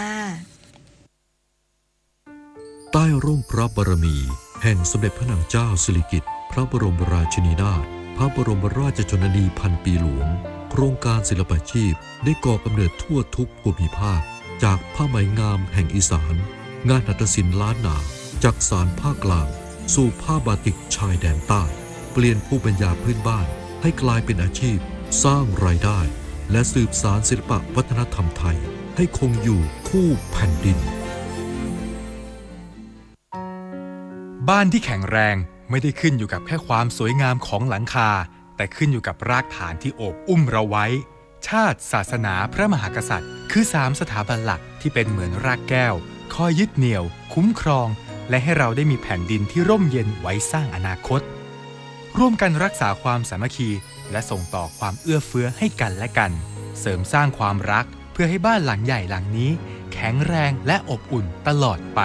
ใต้ร่มพระบารมีแห่งสมเด็จพระนางเจ้าสิริกิติ์พระบรมราชินีนาถพระบรมราชชนนีพันปีหลวงโครงการศิลปาชีพได้ก่อกำเนิดทั่วทุกภูมิภาคจากผ้าไหมงามแห่งอีสานงานหัตถศิลป์ล้านนาจากสารภาคกลางสู่ผ้าบาติกชายแดนใต้เปลี่ยนภูมิปัญญาพื้นบ้านให้กลายเป็นอาชีพสร้างรายได้และสืบสานศิลปวัฒนธรรมไทยให้คงอยู่คู่แผ่นดิน
บ้านที่แข็งแรงไม่ได้ขึ้นอยู่กับแค่ความสวยงามของหลังคาแต่ขึ้นอยู่กับรากฐานที่โอบอุ้มเราไว้ชาติศาสนาพระมหากษัตริย์คือสามสถาบันหลักที่เป็นเหมือนรากแก้วคอยยึดเหนี่ยวคุ้มครองและให้เราได้มีแผ่นดินที่ร่มเย็นไว้สร้างอนาคตร่วมกันรักษาความสามัคคีและส่งต่อความเอื้อเฟื้อให้กันและกันเสริมสร้างความรักเพื่อให้บ้านหลังใหญ่หลังนี้แข็งแรงและอบอุ่นตลอดไป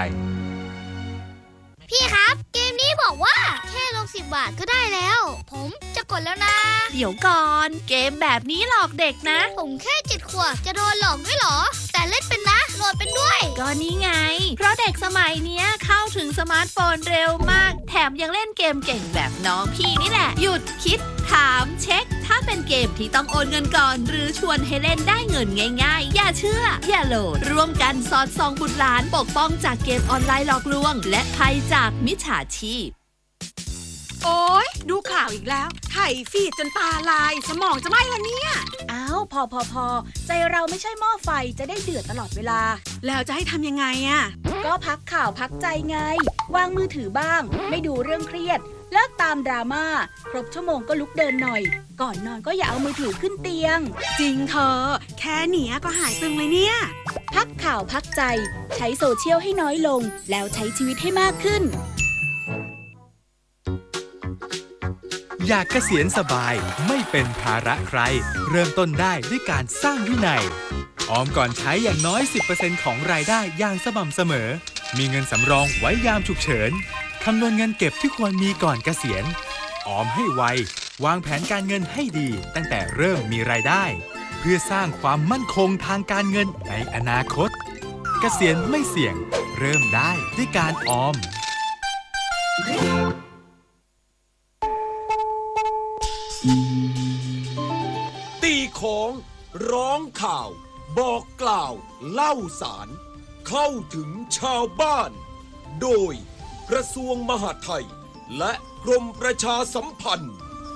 พี่ครับเกมนี้บอกว่าแค่ลงสิบบาทก็ได้แล้วผมจะกดแล้วนะ
เดี๋ยวก่อนเกมแบบนี้หลอกเด็กนะ
ผมแค่เจ็ดขวบจะโดนหลอกด้วยเหรอแต่เล่นเป็นนะโหลดเป็นด้วย
ก็นี่ไงเพราะเด็กสมัยนี้เข้าถึงสมาร์ทโฟนเร็วมากแถมยังเล่นเกมเก่งแบบน้องพี่นี่แหละหยุดคิดถามเช็คถ้าเป็นเกมที่ต้องโอนเงินก่อนหรือชวนให้เล่นได้เงินง่ายๆอย่าเชื่ออย่าโหลดร่วมกันสอดส่องบุตรหลานปกป้องจากเกมออนไลน์หลอกลวงและภัยจากมิจฉาชีพ
โอ๊ยดูข่าวอีกแล้วไถฟีดจนตาลายสมองจะไหม้แล้วเนี่ย
อ้าวพอพอพอใจเราไม่ใช่หม้อไฟจะได้เดือดตลอดเวลา
แล้วจะให้ทำยังไงอ่ะ
ก็พักข่าวพักใจไงวางมือถือบ้างไม่ดูเรื่องเครียดเลิกตามดราม่าครบชั่วโมงก็ลุกเดินหน่อยก่อนนอนก็อย่าเอามือถือขึ้นเตียง
จริงเธอแค่เนี้ยก็หายตึงเลยเนี่ย
พักข่าวพักใจใช้โซเชียลให้น้อยลงแล้วใช้ชีวิตให้มากขึ้น
อยากเกษียณสบายไม่เป็นภาระใครเริ่มต้นได้ด้วยการสร้างวินัยออมก่อนใช้อย่างน้อย สิบเปอร์เซ็นต์ ของรายได้อย่างสม่ำเสมอมีเงินสำรองไว้ยามฉุกเฉินคำนวณเงินเก็บที่ควรมีก่อนเกษียณออมให้ไววางแผนการเงินให้ดีตั้งแต่เริ่มมีรายได้เพื่อสร้างความมั่นคงทางการเงินในอนาคตเกษียณไม่เสี่ยงเริ่มได้ด้วยการออม
ตีของร้องข่าวบอกกล่าวเล่าสารเข้าถึงชาวบ้านโดยกระทรวงมหาดไทยและกรมประชาสัมพันธ์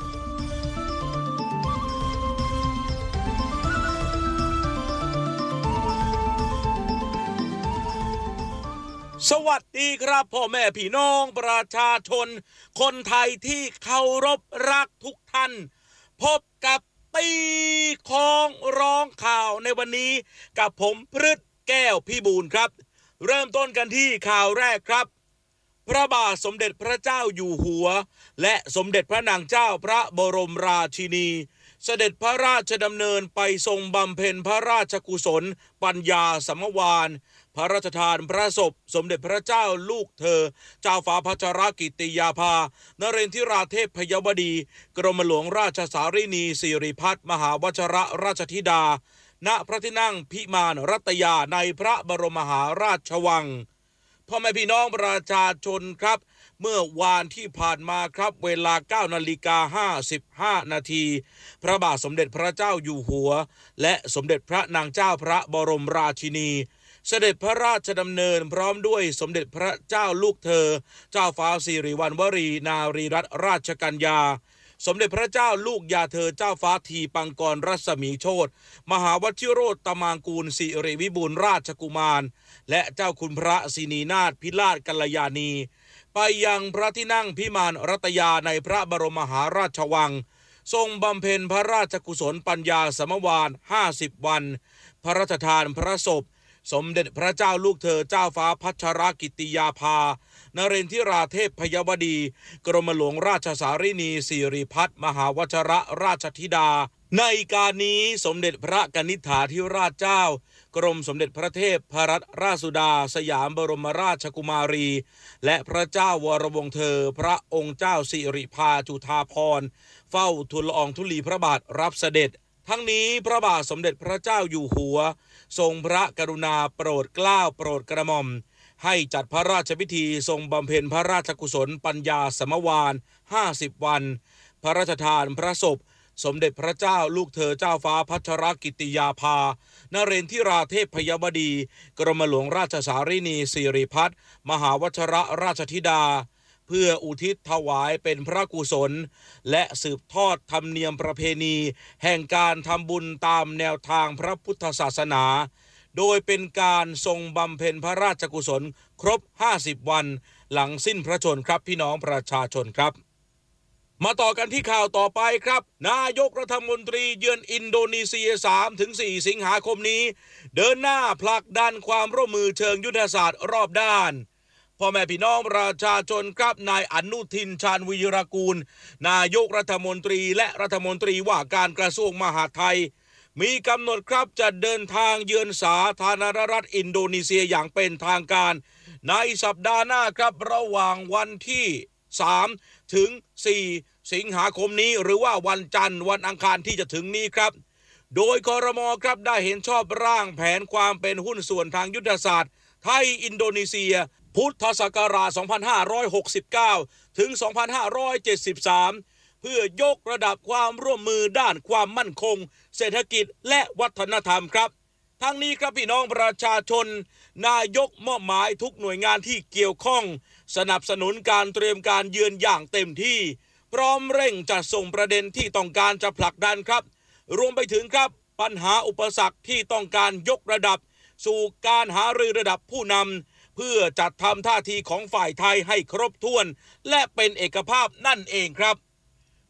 สวัสดีครับพ่อแม่พี่น้องประชาชนคนไทยที่เคารพรักทุกท่านพบกับตีของร้องข่าวในวันนี้กับผมพฤทธิ์แก้วพิบูลครับเริ่มต้นกันที่ข่าวแรกครับพระบาทสมเด็จพระเจ้าอยู่หัวและสมเด็จพระนางเจ้าพระบรมราชินีเสด็จพระราชดำเนินไปทรงบำเพ็ญพระราชกุศลปัญญาสมวานพระราชทานพระศพสมเด็จพระเจ้าลูกเธอเจ้าฟ้าพัชรกิติยาภานเรนทิราเทพพยวดีกรมหลวงราชสารินีสิริพัฒน์มหาวชรราชธิดาณพระที่นั่งพิมานรัตยาในพระบรมมหาราชวังพ่อแม่พี่น้องประชาชนครับเมื่อวานที่ผ่านมาครับเวลา เก้านาฬิกาห้าสิบห้านาทีพระบาทสมเด็จพระเจ้าอยู่หัวและสมเด็จพระนางเจ้าพระบรมราชินีเสด็จพระราชดำเนินพร้อมด้วยสมเด็จพระเจ้าลูกเธอเจ้าฟ้าสิริวัณวรีนารีรัตนราชกัญญาสมเด็จพระเจ้าลูกยาเธอเจ้าฟ้าทีปังกรรัศมีโชติมหาวชิโรตมางกูลสิริวิบูลย์ราชกุมารและเจ้าคุณพระศินีนาถพิราชกัลยาณีไปยังพระที่นั่งพิมานรัตยาในพระบรมมหาราชวังทรงบำเพ็ญพระราชกุศลปัญญาสมวานห้าสิบวันพระราชทานพระศพสมเด็จพระเจ้าลูกเธอเจ้าฟ้าพัชรกิติยาภานเรนทิราเทพพยวดีกรมหลวงราชสารินีสิริพัฒน์มหาวชรราชธิดาในการนี้สมเด็จพระกนิษฐาธิราชเจ้ากรมสมเด็จพระเทพพรัตนราชสุดาสยามบรมราชกุมารีและพระเจ้าวรวงศ์เธอพระองค์เจ้าสิริภาจุฑาภรณ์เฝ้าทูลละอองธุลีพระบาทรับเสด็จทั้งนี้พระบาทสมเด็จพระเจ้าอยู่หัวทรงพระกรุณาโปรดเกล้าโปรดกระหม่อมให้จัดพระราชพิธีทรงบำเพ็ญพระราชกุศลปัญญาสมวานห้าสิบวันพระราชทานพระศพสมเด็จพระเจ้าลูกเธอเจ้าฟ้าพัชรกิติยาภานเรนทิราเทพพยวดีกรมหลวงราชสารินีสิริพัฒน์มหาวชรราชธิดาเพื่ออุทิศถวายเป็นพระกุศลและสืบทอดธรรมเนียมประเพณีแห่งการทำบุญตามแนวทางพระพุทธศาสนาโดยเป็นการทรงบำเพ็ญพระราชกุศลครบห้าสิบวันหลังสิ้นพระชนม์ครับพี่น้องประชาชนครับมาต่อกันที่ข่าวต่อไปครับนายกรัฐมนตรีเยือนอินโดนีเซีย สามถึงสี่ สิงหาคมนี้เดินหน้าผลักดันความร่วมมือเชิงยุทธศาสตร์รอบด้านพ่อแม่พี่น้องประชาชนครับนายอนุทินชาญวีรกูลนายกรัฐมนตรีและรัฐมนตรีว่าการกระทรวงมหาดไทยมีกำหนดครับจะเดินทางเยือนสาธารณรัฐอินโดนีเซียอย่างเป็นทางการในสัปดาห์หน้าครับระหว่างวันที่สามถึงสี่สิงหาคมนี้หรือว่าวันจันทร์วันอังคารที่จะถึงนี้ครับโดยครม.ครับได้เห็นชอบร่างแผนความเป็นหุ้นส่วนทางยุทธศาสตร์ไทยอินโดนีเซียพุทธศักราช สองพันห้าร้อยหกสิบเก้า ถึง สองพันห้าร้อยเจ็ดสิบสาม เพื่อยกระดับความร่วมมือด้านความมั่นคงเศรษฐกิจและวัฒนธรรมครับทั้งนี้ครับพี่น้องประชาชนนายกมอบหมายทุกหน่วยงานที่เกี่ยวข้องสนับสนุนการเตรียมการเยือนอย่างเต็มที่พร้อมเร่งจัดส่งประเด็นที่ต้องการจะผลักดันครับรวมไปถึงครับปัญหาอุปสรรคที่ต้องการยกระดับสู่การหารือระดับผู้นำเพื่อจัดทำท่าทีของฝ่ายไทยให้ครบถ้วนและเป็นเอกภาพนั่นเองครับ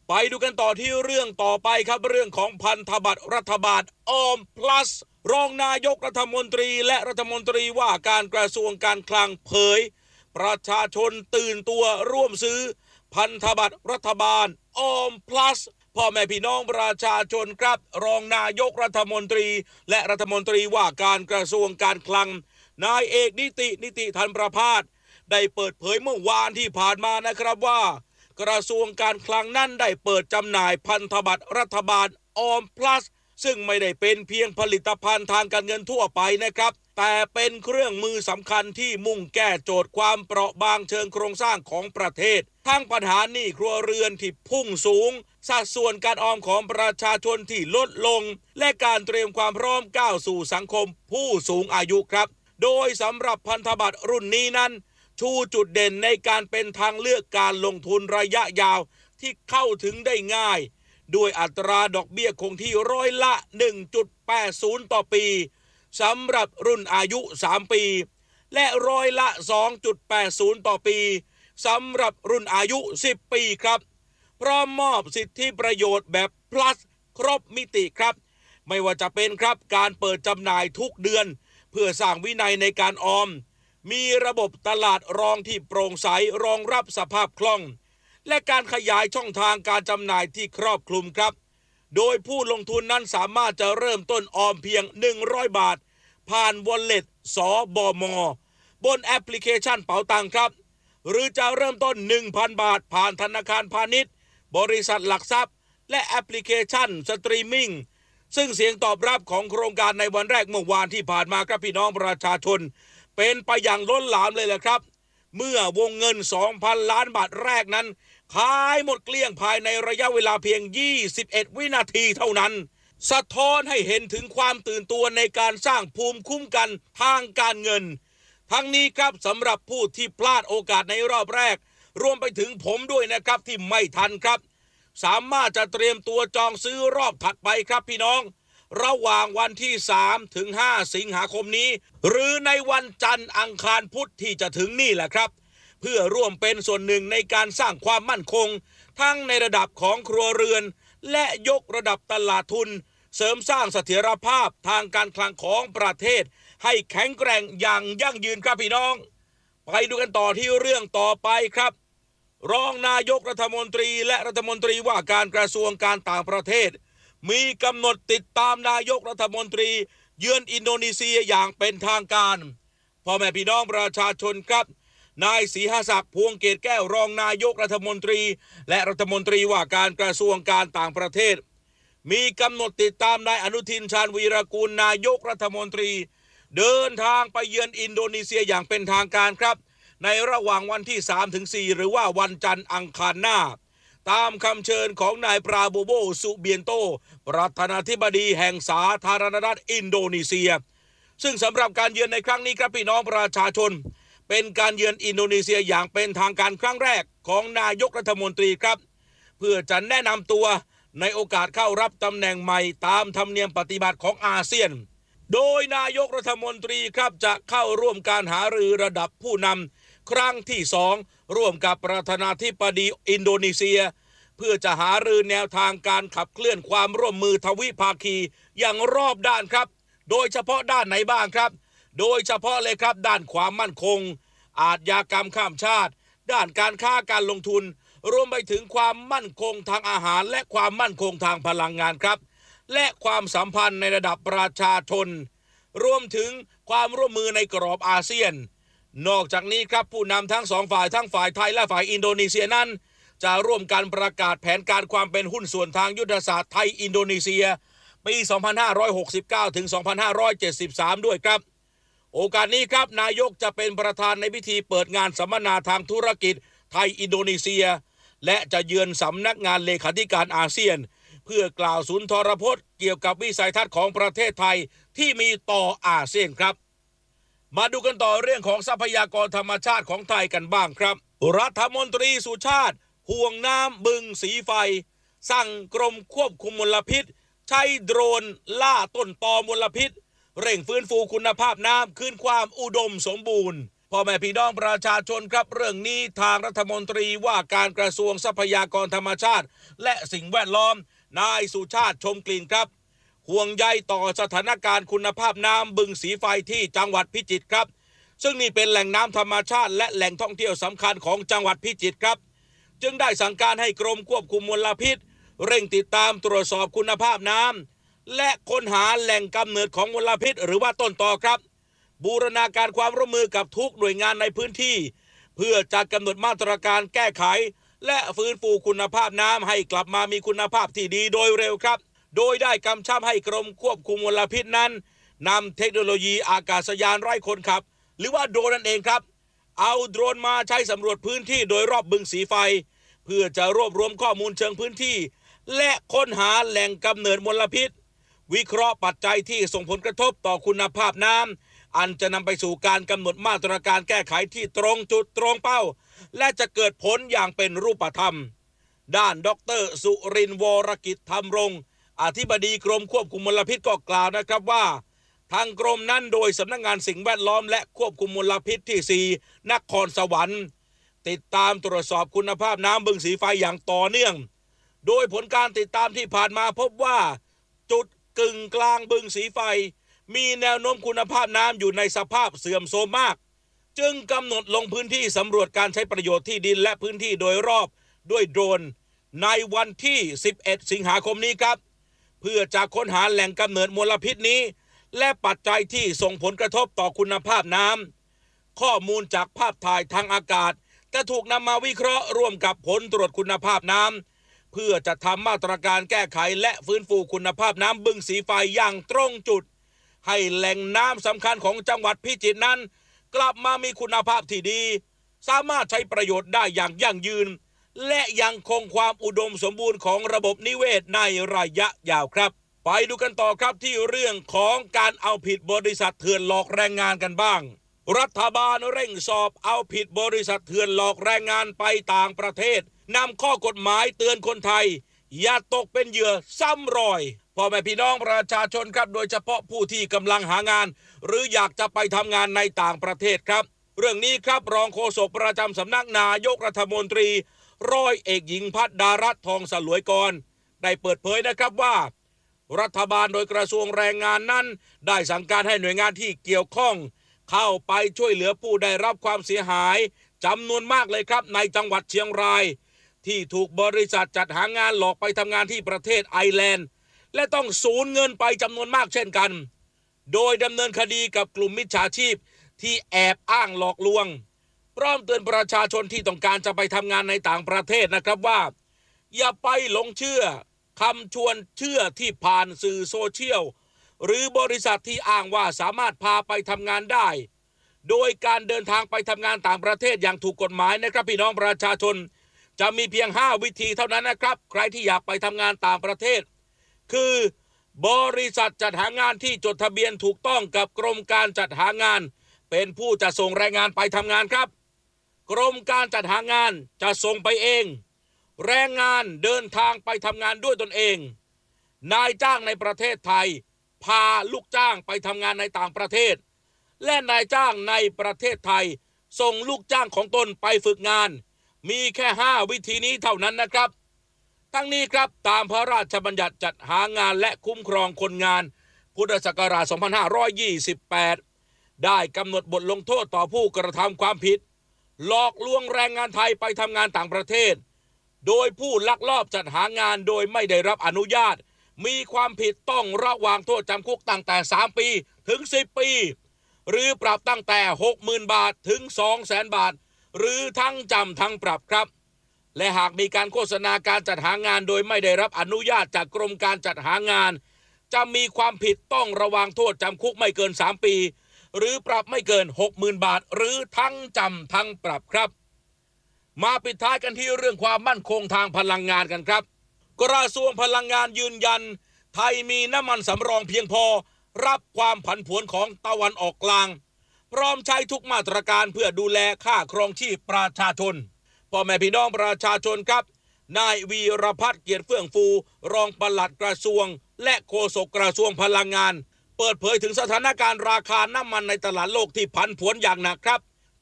ไปดูกันต่อที่เรื่องต่อไปครับเรื่องของพันธบัตรรัฐบาลออม plus รองนายกรัฐมนตรีและรัฐมนตรีว่าการกระทรวงการคลังเผยประชาชนตื่นตัวร่วมซื้อพันธบัตรรัฐบาลออม plus พ่อแม่พี่น้องประชาชนครับรองนายกรัฐมนตรีและรัฐมนตรีว่าการกระทรวงการคลังนายเอกนิตินิติธันประภาสได้เปิดเผยเมื่อวานที่ผ่านมานะครับว่ากระทรวงการคลังนั้นได้เปิดจำหน่ายพันธบัตรรัฐบาลออม plus ซึ่งไม่ได้เป็นเพียงผลิตภัณฑ์ทางการเงินทั่วไปนะครับแต่เป็นเครื่องมือสำคัญที่มุ่งแก้โจทย์ความเปราะบางเชิงโครงสร้างของประเทศทั้งปัญหาหนี้ครัวเรือนที่พุ่งสูงสัดส่วนการออมของประชาชนที่ลดลงและการเตรียมความพร้อมก้าวสู่สังคมผู้สูงอายุครับโดยสำหรับพันธบัตรรุ่นนี้นั้นชูจุดเด่นในการเป็นทางเลือกการลงทุนระยะยาวที่เข้าถึงได้ง่ายด้วยอัตราดอกเบี้ยคงที่ร้อยละ หนึ่งจุดแปดศูนย์ ต่อปีสำหรับรุ่นอายุสามปีและร้อยละ สองจุดแปดศูนย์ ต่อปีสำหรับรุ่นอายุสิบปีครับพร้อมมอบสิทธิประโยชน์แบบ plus ครบมิติครับไม่ว่าจะเป็นครับการเปิดจำหน่ายทุกเดือนเพื่อสร้างวินัยในการออมมีระบบตลาดรองที่โปร่งใสรองรับสภาพคล่องและการขยายช่องทางการจำหน่ายที่ครอบคลุมครับโดยผู้ลงทุนนั้นสามารถจะเริ่มต้นออมเพียงหนึ่งร้อยบาทผ่าน Wallet สบม.บนแอปพลิเคชันเป๋าตังครับหรือจะเริ่มต้น หนึ่งพันบาทผ่านธนาคารพาณิชย์บริษัทหลักทรัพย์และแอปพลิเคชันสตรีมมิ่งซึ่งเสียงตอบรับของโครงการในวันแรกเมื่อวานที่ผ่านมาครับพี่น้องประชาชนเป็นไปอย่างล้นหลามเลยแหละครับเมื่อวงเงิน สองพัน ล้านบาทแรกนั้นขายหมดเกลี้ยงภายในระยะเวลาเพียงยี่สิบเอ็ดวินาทีเท่านั้นสะท้อนให้เห็นถึงความตื่นตัวในการสร้างภูมิคุ้มกันทางการเงินทั้งนี้ครับสำหรับผู้ที่พลาดโอกาสในรอบแรกรวมไปถึงผมด้วยนะครับที่ไม่ทันครับสามารถจะเตรียมตัวจองซื้อรอบถัดไปครับพี่น้องระหว่างวันที่สามถึงห้าสิงหาคมนี้หรือในวันจันทร์อังคารพุธที่จะถึงนี่แหละครับเพื่อร่วมเป็นส่วนหนึ่งในการสร้างความมั่นคงทั้งในระดับของครัวเรือนและยกระดับตลาดทุนเสริมสร้างเสถียรภาพทางการคลังของประเทศให้แข็งแกร่งอย่างยั่งยืนครับพี่น้องไปดูกันต่อที่เรื่องต่อไปครับรองนายกรัฐมนตรีและรัฐมนตรีว่าการกระทรวงการต่างประเทศมีกำหนดติดตามนายกรัฐมนตรีเยือนอินโดนีเซียอย่างเป็นทางการพ่อแม่พี่น้องประชาชนครับนายศรีหศักดิ์พวงเกตแก้วรองนายกรัฐมนตรีและรัฐมนตรีว่าการกระทรวงการต่างประเทศมีกำหนดติดตามนายอนุทินชาญวีรกูลนายกรัฐมนตรีเดินทางไปเยือนอินโดนีเซียอย่างเป็นทางการครับในระหว่างวันที่ สามถึงสี่ หรือว่าวันจันทร์อังคารหน้าตามคำเชิญของนายปราโบโบสุเบียนโตประธานาธิบดีแห่งสาธารณรัฐอินโดนีเซียซึ่งสำหรับการเยือนในครั้งนี้ครับพี่น้องประชาชนเป็นการเยือนอินโดนีเซียอย่างเป็นทางการครั้งแรกของนายกรัฐมนตรีครับเพื่อจะแนะนำตัวในโอกาสเข้ารับตำแหน่งใหม่ตามธรรมเนียมปฏิบัติของอาเซียนโดยนายกรัฐมนตรีครับจะเข้าร่วมการหารือระดับผู้นำครั้งที่สองร่วมกับประธานาธิบดีอินโดนีเซียเพื่อจะหารือแนวทางการขับเคลื่อนความร่วมมือทวิภาคีอย่างรอบด้านครับโดยเฉพาะด้านไหนบ้างครับโดยเฉพาะเลยครับด้านความมั่นคงอาชญากรรมข้ามชาติด้านการค้าการลงทุนรวมไปถึงความมั่นคงทางอาหารและความมั่นคงทางพลังงานครับและความสัมพันธ์ในระดับประชาชนรวมถึงความร่วมมือในกรอบอาเซียนนอกจากนี้ครับผู้นำทั้งสองฝ่ายทั้งฝ่ายไทยและฝ่ายอินโดนีเซียนั้นจะร่วมกันประกาศแผนการความเป็นหุ้นส่วนทางยุทธศาสตร์ไทยอินโดนีเซียปี สองพันห้าร้อยหกสิบเก้า ถึง สองพันห้าร้อยเจ็ดสิบสาม ด้วยครับโอกาสนี้ครับนายกจะเป็นประธานในพิธีเปิดงานสัมมนาทางธุรกิจไทยอินโดนีเซียและจะเยือนสำนักงานเลขาธิการอาเซียนเพื่อกล่าวสุนทรพจน์เกี่ยวกับวิสัยทัศน์ของประเทศไทยที่มีต่ออาเซียนครับมาดูกันต่อเรื่องของทรัพยากรธรรมชาติของไทยกันบ้างครับรัฐมนตรีสุชาติห่วงน้ำบึงสีไฟสั่งกรมควบคุมมลพิษใช้โดรนล่าต้นตอมลพิษเร่งฟื้นฟูคุณภาพน้ำคืนความอุดมสมบูรณ์พพ่อแม่พี่น้องประชาชนครับเรื่องนี้ทางรัฐมนตรีว่าการกระทรวงทรัพยากรธรรมชาติและสิ่งแวดล้อมนายสุชาติชมกลิ่นครับห่วงใยต่อสถานการณ์คุณภาพน้ำบึงสีไฟที่จังหวัดพิจิตรครับซึ่งนี่เป็นแหล่งน้ำธรรมชาติและแหล่งท่องเที่ยวสำคัญของจังหวัดพิจิตรครับจึงได้สั่งการให้กรมควบคุมมลพิษเร่งติดตามตรวจสอบคุณภาพน้ำและค้นหาแหล่งกำเนิดของมลพิษหรือว่าต้นตอครับบูรณาการความร่วมมือกับทุกหน่วยงานในพื้นที่เพื่อจะกำหนดมาตรการแก้ไขและฟื้นฟูคุณภาพน้ำให้กลับมามีคุณภาพที่ดีโดยเร็วครับโดยได้กำชับให้กรมควบคุมมลพิษนั้นนำเทคโนโลยีอากาศยานไร้คนขับหรือว่าโดรนนั่นเองครับเอาโดรนมาใช้สำรวจพื้นที่โดยรอบบึงสีไฟเพื่อจะรวบรวมข้อมูลเชิงพื้นที่และค้นหาแหล่งกำเนิดมลพิษวิเคราะห์ปัจจัยที่ส่งผลกระทบต่อคุณภาพน้ำอันจะนำไปสู่การกำหนดมาตรการแก้ไขที่ตรงจุดตรงเป้าและจะเกิดผลอย่างเป็นรูปธรรมด้านดร.สุรินทร์วรกิจธรรมรงค์อธิบดีกรมควบคุมมลพิษก็กล่าวนะครับว่าทางกรมนั้นโดยสำนักงานสิ่งแวดล้อมและควบคุมมลพิษที่สี่นครสวรรค์ติดตามตรวจสอบคุณภาพน้ำบึงสีไฟอย่างต่อเนื่องโดยผลการติดตามที่ผ่านมาพบว่าจุดกึ่งกลางบึงสีไฟมีแนวโน้มคุณภาพน้ำอยู่ในสภาพเสื่อมโทรมมากจึงกำหนดลงพื้นที่สำรวจการใช้ประโยชน์ที่ดินและพื้นที่โดยรอบด้วยโดรนในวันที่สิบเอ็ดสิงหาคมนี้ครับเพื่อจะค้นหาแหล่งกำเนิดมลพิษนี้และปัจจัยที่ส่งผลกระทบต่อคุณภาพน้ำข้อมูลจากภาพถ่ายทางอากาศจะถูกนำมาวิเคราะห์ร่วมกับผลตรวจคุณภาพน้ำเพื่อจะทำมาตรการแก้ไขและฟื้นฟูคุณภาพน้ำบึงสีไฟอย่างตรงจุดให้แหล่งน้ำสำคัญของจังหวัดพิจิตรนั้นกลับมามีคุณภาพที่ดีสามารถใช้ประโยชน์ได้อย่างยั่งยืนและยังคงความอุดมสมบูรณ์ของระบบนิเวศในระยะยาวครับไปดูกันต่อครับที่เรื่องของการเอาผิดบริษัทเถื่อนหลอกแรงงานกันบ้างรัฐบาลเร่งสอบเอาผิดบริษัทเถื่อนหลอกแรงงานไปต่างประเทศนำข้อกฎหมายเตือนคนไทยอย่าตกเป็นเหยื่อซ้ำรอยพ่อแม่พี่น้องประชาชนครับโดยเฉพาะผู้ที่กำลังหางานหรืออยากจะไปทำงานในต่างประเทศครับเรื่องนี้ครับรองโฆษกประจำสำนักนายกรัฐมนตรีร้อยเอกหญิงพัฒดารัตน์ทองสลวยกรได้เปิดเผยนะครับว่ารัฐบาลโดยกระทรวงแรงงานนั้นได้สั่งการให้หน่วยงานที่เกี่ยวข้องเข้าไปช่วยเหลือผู้ได้รับความเสียหายจำนวนมากเลยครับในจังหวัดเชียงรายที่ถูกบริษัทจัดหางานหลอกไปทำงานที่ประเทศไอร์แลนด์และต้องสูญเงินไปจำนวนมากเช่นกันโดยดำเนินคดีกับกลุ่มมิจฉาชีพที่แอบอ้างหลอกลวงพร้อมเตือนประชาชนที่ต้องการจะไปทำงานในต่างประเทศนะครับว่าอย่าไปหลงเชื่อคำชวนเชื่อที่ผ่านสื่อโซเชียลหรือบริษัทที่อ้างว่าสามารถพาไปทำงานได้โดยการเดินทางไปทำงานต่างประเทศอย่างถูกกฎหมายนะครับพี่น้องประชาชนจะมีเพียงห้าวิธีเท่านั้นนะครับใครที่อยากไปทำงานต่างประเทศคือบริษัทจัดหางานที่จดทะเบียนถูกต้องกับกรมการจัดหางานเป็นผู้จะส่งแรงงานไปทำงานครับกรมการจัดหางานจะส่งไปเองแรงงานเดินทางไปทำงานด้วยตนเองนายจ้างในประเทศไทยพาลูกจ้างไปทำงานในต่างประเทศและนายจ้างในประเทศไทยส่งลูกจ้างของตนไปฝึกงานมีแค่ห้าวิธีนี้เท่านั้นนะครับทั้งนี้ครับตามพระราชบัญญัติจัดหางานและคุ้มครองคนงานพุทธศักราชสองพันห้าร้อยยี่สิบแปดได้กำหนดบทลงโทษต่อผู้กระทำความผิดหลอกลวงแรงงานไทยไปทำงานต่างประเทศโดยผู้ลักลอบจัดหางานโดยไม่ได้รับอนุญาตมีความผิดต้องระวางโทษจำคุกตั้งแต่สามปีถึงสิบปีหรือปรับตั้งแต่ หกหมื่น บาทถึง สองแสน บาทหรือทั้งจำทั้งปรับครับและหากมีการโฆษณาการจัดหางานโดยไม่ได้รับอนุญาตจากกรมการจัดหางานจะมีความผิดต้องระวางโทษจำคุกไม่เกินสามปีหรือปรับไม่เกิน หกหมื่น บาทหรือทั้งจำทั้งปรับครับมาปิดท้ายกันที่เรื่องความมั่นคงทางพลังงานกันครับกระทรวงพลังงานยืนยันไทยมีน้ำมันสำรองเพียงพอรับความผันผวนของตะวันออกกลางพร้อมใช้ทุกมาตรการเพื่อดูแลค่าครองชีพประชาชนพ่อแม่พี่น้องประชาชนครับนายวีรพัฒน์เกียรติเฟื่องฟูรองปลัดกระทรวงและโฆษกกระทรวงพลังงานเปิดเผยถึงสถานการณ์ราคาน้ำมันในตลาดโลกที่ผันผวนอย่างหนักครับ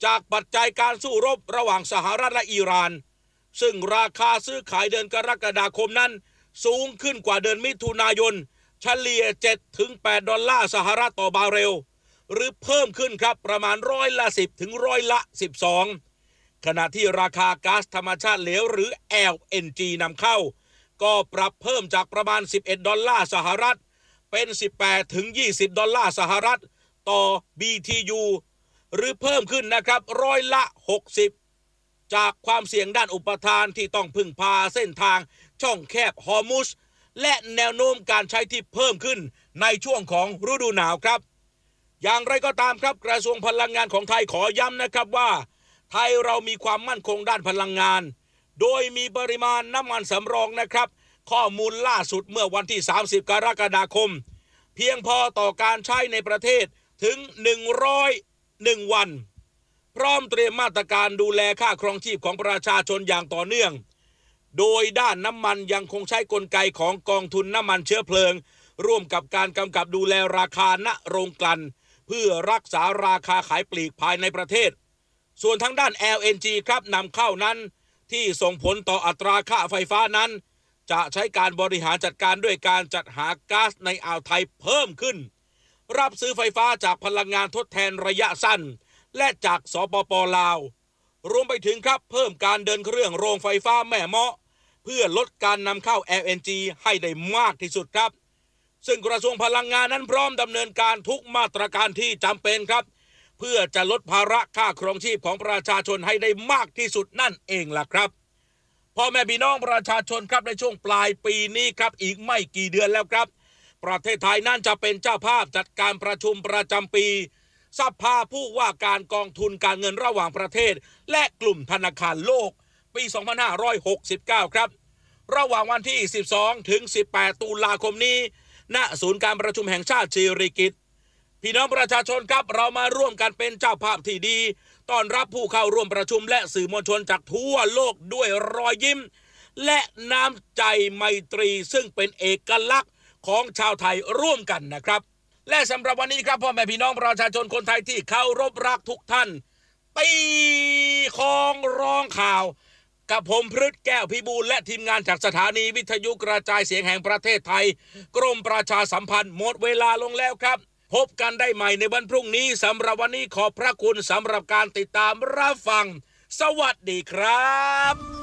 จากปัจจัยการสู้รบระหว่างสหรัฐและอิหร่านซึ่งราคาซื้อขายเดือนกรกฎาคมนั้นสูงขึ้นกว่าเดือนมิถุนายนเฉลี่ย เจ็ดถึงแปด ดอลลาร์สหรัฐต่อบาร์เรลหรือเพิ่มขึ้นครับประมาณร้อยละสิบถึงร้อยละสิบสองขณะที่ราคาก๊าซธรรมชาติเหลวหรือ แอล เอ็น จี นำเข้าก็ปรับเพิ่มจากประมาณสิบเอ็ดดอลลาร์สหรัฐเป็นสิบแปดถึงยี่สิบดอลลาร์สหรัฐต่อ บี ที ยู หรือเพิ่มขึ้นนะครับร้อยละหกสิบจากความเสี่ยงด้านอุปทานที่ต้องพึ่งพาเส้นทางช่องแคบฮอร์มุซและแนวโน้มการใช้ที่เพิ่มขึ้นในช่วงของฤดูหนาวครับอย่างไรก็ตามครับกระทรวงพลังงานของไทยขอย้ำนะครับว่าไทยเรามีความมั่นคงด้านพลังงานโดยมีปริมาณน้ำมันสำรองนะครับข้อมูลล่าสุดเมื่อวันที่สามสิบกรกฎาคมเพียงพอต่อการใช้ในประเทศถึงหนึ่งร้อยเอ็ดวันพร้อมเตรียมมาตรการดูแลค่าครองชีพของประชาชนอย่างต่อเนื่องโดยด้านน้ำมันยังคงใช้กลไกของกองทุนน้ำมันเชื้อเพลิงร่วมกับการกำกับดูแลราคาณโรงกลั่นเพื่อรักษาราคาขายปลีกภายในประเทศส่วนทางด้าน แอล เอ็น จี ครับนำเข้านั้นที่ส่งผลต่ออัตราค่าไฟฟ้านั้นจะใช้การบริหารจัดการด้วยการจัดหาก๊าซในอ่าวไทยเพิ่มขึ้นรับซื้อไฟฟ้าจากพลังงานทดแทนระยะสั้นและจากสปป.ลาวรวมไปถึงครับเพิ่มการเดินเครื่องโรงไฟฟ้าแม่เมาะเพื่อลดการนำเข้า แอล เอ็น จี ให้ได้มากที่สุดครับซึ่งกระทรวงพลังงานนั้นพร้อมดำเนินการทุกมาตรการที่จำเป็นครับเพื่อจะลดภาระค่าครองชีพของประชาชนให้ได้มากที่สุดนั่นเองล่ะครับพ่อแม่พี่น้องประชาชนครับในช่วงปลายปีนี้ครับอีกไม่กี่เดือนแล้วครับประเทศไทยนั่นจะเป็นเจ้าภาพจัดการประชุมประจำปีสภาผู้ว่าการกองทุนการเงินระหว่างประเทศและกลุ่มธนาคารโลกปีสองพันห้าร้อยหกสิบเก้าครับระหว่างวันที่สิบสองถึงสิบแปดตุลาคมนี้ณศูนย์การประชุมแห่งชาติสิริกิติ์พี่น้องประชาชนครับเรามาร่วมกันเป็นเจ้าภาพที่ดีต้อนรับผู้เข้าร่วมประชุมและสื่อมวลชนจากทั่วโลกด้วยรอยยิ้มและน้ำใจไมตรีซึ่งเป็นเอกลักษณ์ของชาวไทยร่วมกันนะครับและสำหรับวันนี้ครับพ่อแม่พี่น้องประชาชนคนไทยที่เคารพรักทุกท่านตีคองร้องข่าวกับผมพฤทธิ์แก้วพิบูลและทีมงานจากสถานีวิทยุกระจายเสียงแห่งประเทศไทยกรมประชาสัมพันธ์หมดเวลาลงแล้วครับพบกันได้ใหม่ในวันพรุ่งนี้สำหรับวันนี้ขอบพระคุณสำหรับการติดตามรับฟังสวัสดีครับ